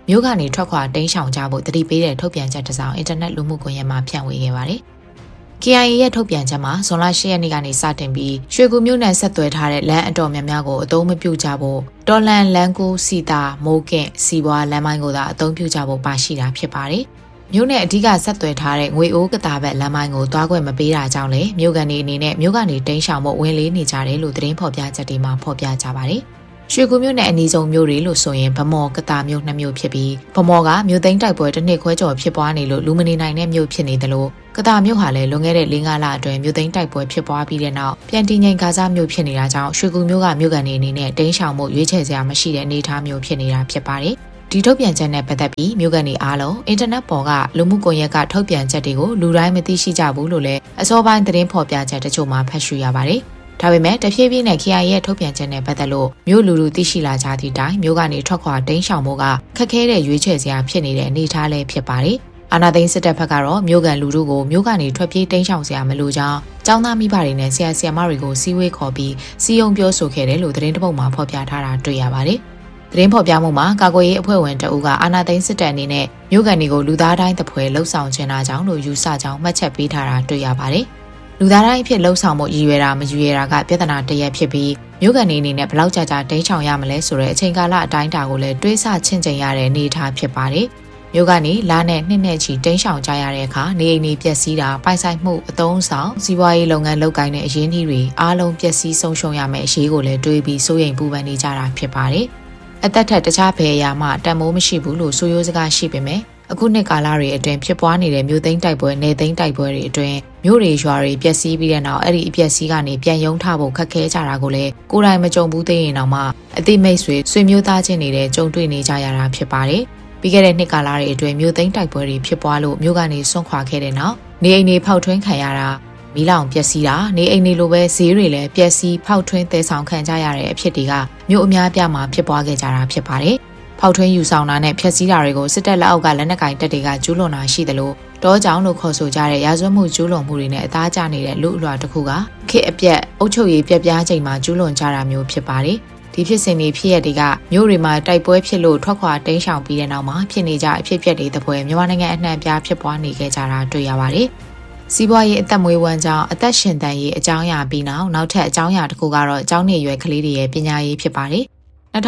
မြို့ကနေထွက်ခွာတိမ်းရှောင်ကြဖို့တတိပေးတဲ့ထုတ်ပြန်ချက်တစ်စောင်အင်တာနက်လူမှုကွန်ရက်မှာဖြန့်ဝေခဲ့ပါတယ်။ KIA ရဲ့ထုတ်ပြန်ချက်မှာဇွန်လ10ရက်နေ့ကနေစတင်ပြီးရွှေကူမြို့နယ်ဆက်သွယ်ထားတဲ့လမ်းအတော်များများကိုအသုံးမပြုကြဖို့တော်လန်လန်ကူစီတာမိုးကင့်စီပွားလမ်းမိုင်းကိုသာအသုံးပြုကြဖို့ပါရှိတာဖြစ်ပါတယ်။မြို့နယ်အဓိကဆက်သွယ်ထားတဲ့ငွေအိုးကတာဘက်လမ်းမိုင်းကိုသွားခွင့်မပေးတာကြောင့်လေမြို့ကန်တွေအနေနဲ့မြို့ကနေတိမ်းရှောင်ဖို့ဝင်လေးနေကြတယ်လို့သတင်းဖော်ပြချက်တွေမှာဖော်ပြကြပါတယ်။ရွှေကူမြို့နယ်အနီးဆုံးမြို့တွေလို့ဆိုရင်ဗမော်ကတာမြို့2မြို့ဖြစ်ပြီးဗမော်ကမြို့သိမ်းတိုက်ပွဲတစ်နှစ်ခွဲကျော်ဖြစ်ပွားနေလို့လူမနေနိုင်တဲ့မြို့ဖြစ်နေတယ်လို့ကတာမြို့ဟာလည်းလွန်ခဲ့တဲ့4-5လအတွင်းမြို့သိမ်းတိုက်ပွဲဖြစ်ပွားပြီးတဲ့နောက်ပြန်တည်ငြိမ်ကာစားမြို့ဖြစ်နေတာကြောင့်ရွှေကူမြို့ကမြို့ကန်တွေအနေနဲ့တိမ်းရှောင်မှုရွေးချယ်စရာမရှိတဲ့အနေအထားမျိုးဖြစ်နေတာဖြစ်ပါတယ်။ဒီထုတ်ပြန်ချက်နဲ့ပတ်သက်ပြီးမြို့ကန်တွေအားလုံးအင်တာနက်ပေါ်ကလူမှုကွန်ရက်ကထုတ်ပြန်ချက်တွေကိုလူတိုင်းမသိရှိကြဘူးလို့လည်းအစောပိုင်းသတင်းဖော်ပြချက်တချို့မှာဖတ်ရှုရပါတယ်။ဒါပေမဲ့တဖြည်းဖြည်းနဲ့ KIA ရဲ့ထုတ်ပြန်ချက်နဲ့ပတ်သက်လို့မြို့လူသိရှိလာကြသည့်တိုင်မြို့ကနေထွက်ခွာတိမ်းရှောင်မှုကခက်ခဲတဲ့ရွေးချယ်စရာဖြစ်နေတဲ့အနေအထားလည်းဖြစ်ပါတယ်။အာဏာသိမ်းစစ်တပ်ဘက်ကတော့မြို့ကန်လူထုကိုမြို့ကနေထွက်ပြေးတိမ်းရှောင်စရာမလိုကြောင်းကျောင်းသားမိဘတွေနဲ့ဆရာဆရာမတွေကိုစီဝေးခေါ်ပြီးစီယုံပြောဆိုခဲ့တယ်လို့သတင်းတစ်ပုဒ်မှာဖော်ပြထားတာတွေ့ရပါတယ်။သတင်းဖော်ပြမှုမှာကာကွယ်ရေးအဖွဲ့ဝင်တအုပ်ကအာဏာသိမ်းစစ်တပ်အနေနဲ့မြို့ကန်တွေကိုလူသားတိုင်းတပွဲလှုပ်ဆောင်ခြင်းတာကြောင့်လို့ယူဆကြောင်းမှတ်ချက်ပေးထားတာတွေ့ရပါတယ်။လူသားတိုင်းအဖြစ်လှုပ်ဆောင်မှုရည်ရွယ်တာမရည်ရွယ်တာကပြဿနာတစ်ရပ်ဖြစ်ပြီးမြို့ကန်နေအနေနဲ့ဘလောက်ကြာကြာတိမ်းချောင်ရမလဲဆိုတဲ့အချိန်ကာလအတိုင်းအတာကိုလည်းတွေးဆချင့်ချိန်ရတဲ့အနေအထားဖြစ်ပါတယ်။မြို့ကနေလာနဲ့နှစ်နဲ့ချီတိမ်းရှောင်ကြရတဲ့အခါနေအိမ်တွေပျက်စီးတာပိုင်ဆိုင်မှုအသုံးဆောင်စီးပွားရေးလုပ်ငန်းလုပ်ကိုင်တဲ့အရင်းအနှီးတွေအားလုံးပျက်စီးဆုံးရှုံးရမယ့်အရေးကိုလည်းတွေးပြီးစိုးရိမ်ပူပန်နေကြတာဖြစ်ပါတယ်။အသက်ထက်တခြားဘယ်အရာမှတန်မိုးမရှိဘူးလို့ဆိုရိုးစကားရှိပေမဲ့အခုနှစ်ကာလတွေအတွင်းဖြစ်ပွားနေတဲ့မြို့သိမ်းတိုက်ပွဲနေသိမ်းတိုက်ပွဲတွေအတွင်းမြို့တွေရွာတွေပျက်စီးပြီးတဲ့နောက်အဲ့ဒီအပျက်စီးကနေပြန်ရုံထဖို့ခက်ခဲကြတာကိုလည်းကိုယ်တိုင်မကြုံဘူးသေးရင်တော့မှအတိမိတ်ဆွေမျိုးသားချင်းနေတဲ့ကြုံတွေ့နေကြရတာဖြစ်ပါတယ်။ပြီးခဲ့တဲ့နှစ်ကာလတွေအတွင်းမြို့သိမ်းတိုက်ပွဲတွေဖြစ်ပွားလို့မြို့ကနေဆွန့်ခွာခဲ့တဲ့နောက်နေအိမ်တွေဖောက်ထွင်းခံရတာမီးလောင်ပျက်စီးတာနေအိမ်တွေလိုပဲဈေးတွေလည်းပျက်စီးဖောက်ထွင်းသဲဆောင်ခံကြရတဲ့အဖြစ်တွေကမြို့အများပြမှာဖြစ်ပွားခဲ့ကြတာဖြစ်ပါတယ်။ဖောက်ထွင်းယူဆောင်တာနဲ့ဖျက်ဆီးတာတွေကိုစစ်တပ်လက်အောက်ကလက်နက်ကင်တပ်တွေကကျူးလွန်တာရှိတယ်လို့တောကြောင်လို့ခေါ်ဆိုကြတဲ့ရာဇဝတ်မှုကျူးလွန်မှုတွေနဲ့အသားကျနေတဲ့လူအလွှာတစ်ခုကခေတ်အပြက်အုပ်ချုပ်ရေးပြက်ပြားချိန်မှာကျူးလွန်ကြတာမျိုးဖြစ်ပါတယ်။ဒီဖြစ်စဉ်တွေဖြစ်ရတွေကမြို့တွေမှာတိုက်ပွဲဖြစ်လို့ထွက်ခွာတိမ်းရှောင်ပြီးတဲ့နောက်မှာဖြစ်နေကြအဖြစ်အပျက်တွေတပွဲမြန်မာနိုင်ငံအနှံ့ပြားဖြစ်ပွားနေခဲ့ကြတာတွေ့ရပါတယ်။စီးပွားရေးအသက်မွေးဝမ်းကြောင်းအသက်ရှင်သန်ရေးအကြောင်းအရာပြီးနောက်ထပ်အကြောင်းအရာတစ်ခုကတော့အကြောင်းနေရွယ်ကလေးတွေရဲ့ပညာရေးဖြစ်ပါတယ်။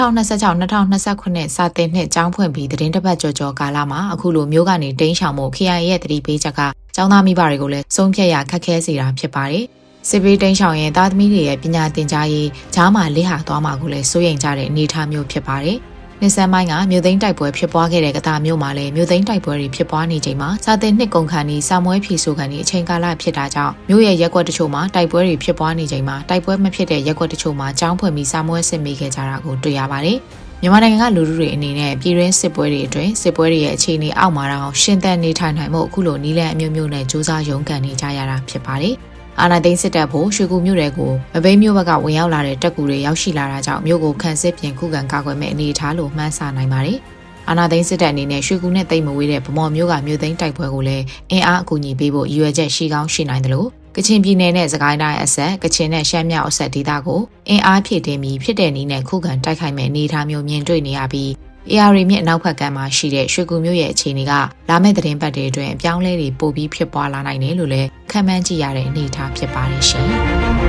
2026-2029စာသင်နှစ်ကျောင်းဖွင့်ပြီးသတင်းတစ်ပတ်ကျော်ကာလမှာအခုလိုမျိုးကနေတိမ်းရှောင်မှု KIA ရဲ့တတိပေးချက်ကကျောင်းသားမိဘတွေကိုလည်းဆုံးဖြတ်ရခက်ခဲစေတာဖြစ်ပါတယ်။စစ်ဘေးတိမ်းရှောင်ရင်သားသမီးတွေရဲ့ပညာသင်ကြားရေးကြားမှာလက်ဟာသွားမှာကိုလည်းစိုးရိမ်ကြတဲ့အနေအထားမျိုးဖြစ်ပါတယ်။နှစ်ဆန်းပိုင်းကမြို့သိမ်းတိုက်ပွဲဖြစ်ပွားခဲ့တဲ့ကတာမြို့မှာလည်းမြို့သိမ်းတိုက်ပွဲတွေဖြစ်ပွားနေချိန်မှာစာသင်နှစ်ကုန်ခန်းဤစာမွေးဖြေဆိုခန်းဤအချိန်ကာလဖြစ်တာကြောင့်မြို့ရဲ့ရက်ကွက်တချို့မှာတိုက်ပွဲတွေဖြစ်ပွားနေချိန်မှာတိုက်ပွဲမဖြစ်တဲ့ရက်ကွက်တချို့မှာကျောင်းဖွင့်ပြီးစာမွေးစစ်မိခဲ့ကြတာကိုတွေ့ရပါတယ်။မြန်မာနိုင်ငံကလူထုတွေအနေနဲ့ပြည်တွင်းစစ်ပွဲတွေအတွင်းစစ်ပွဲတွေရဲ့အခြေအနေအောက်မှာတော့ရှင်းသန်နေထိုင်နိုင်မှုအခုလိုနီးလန်းအမျိုးမျိုးနဲ့စူးစမ်းရုန်းကန်နေကြရတာဖြစ်ပါတယ်။အာဏာသိမ်းစစ်တပ်ဖို့ရွှေကူမြို့တွေကိုမဘိမ်းမြို့ဘက်ကဝင်ရောက်လာတဲ့တပ်ကူတွေရောက်ရှိလာတာကြောင့်မြို့ကိုခန့်စစ်ပြင်ခုခံကာကွယ်မဲ့အနေအထားလို့မှန်းဆနိုင်ပါတယ်။အာဏာသိမ်းစစ်တပ်အနေနဲ့ရွှေကူနဲ့တိတ်မဝေးတဲ့ဗမော်မြို့ကမြို့သိမ်းတိုက်ပွဲကိုလည်းအင်အားအကူအညီပေးဖို့ရည်ရွယ်ချက်ရှိကောင်းရှိနိုင်တယ်လို့ကချင်ပြည်နယ်နဲ့စကိုင်းတိုင်းအဆက်ကချင်နဲ့ရှမ်းမြောက်အဆက်ဒေသကိုအင်အားဖြည့်တင်းပြီးဖြစ်တဲ့နည်းနဲ့ခုခံတိုက်ခိုက်မဲ့အနေအထားမျိုးမြင်တွေ့နေရပြီး AR မြစ်အနောက်ဘက်ကမ်းမှာရှိတဲ့ရွှေကူမြို့ရဲ့အခြေအနေကလာမယ့်သတင်းပတ်တွေအတွင်းအပြောင်းလဲတွေပိုပြီးဖြစ်ပွားလာနိုင်တယ်လို့လည်းခန့်မှန်းကြည့်ရတဲ့အနေအထားဖြစ်ပါတယ်ရှင်။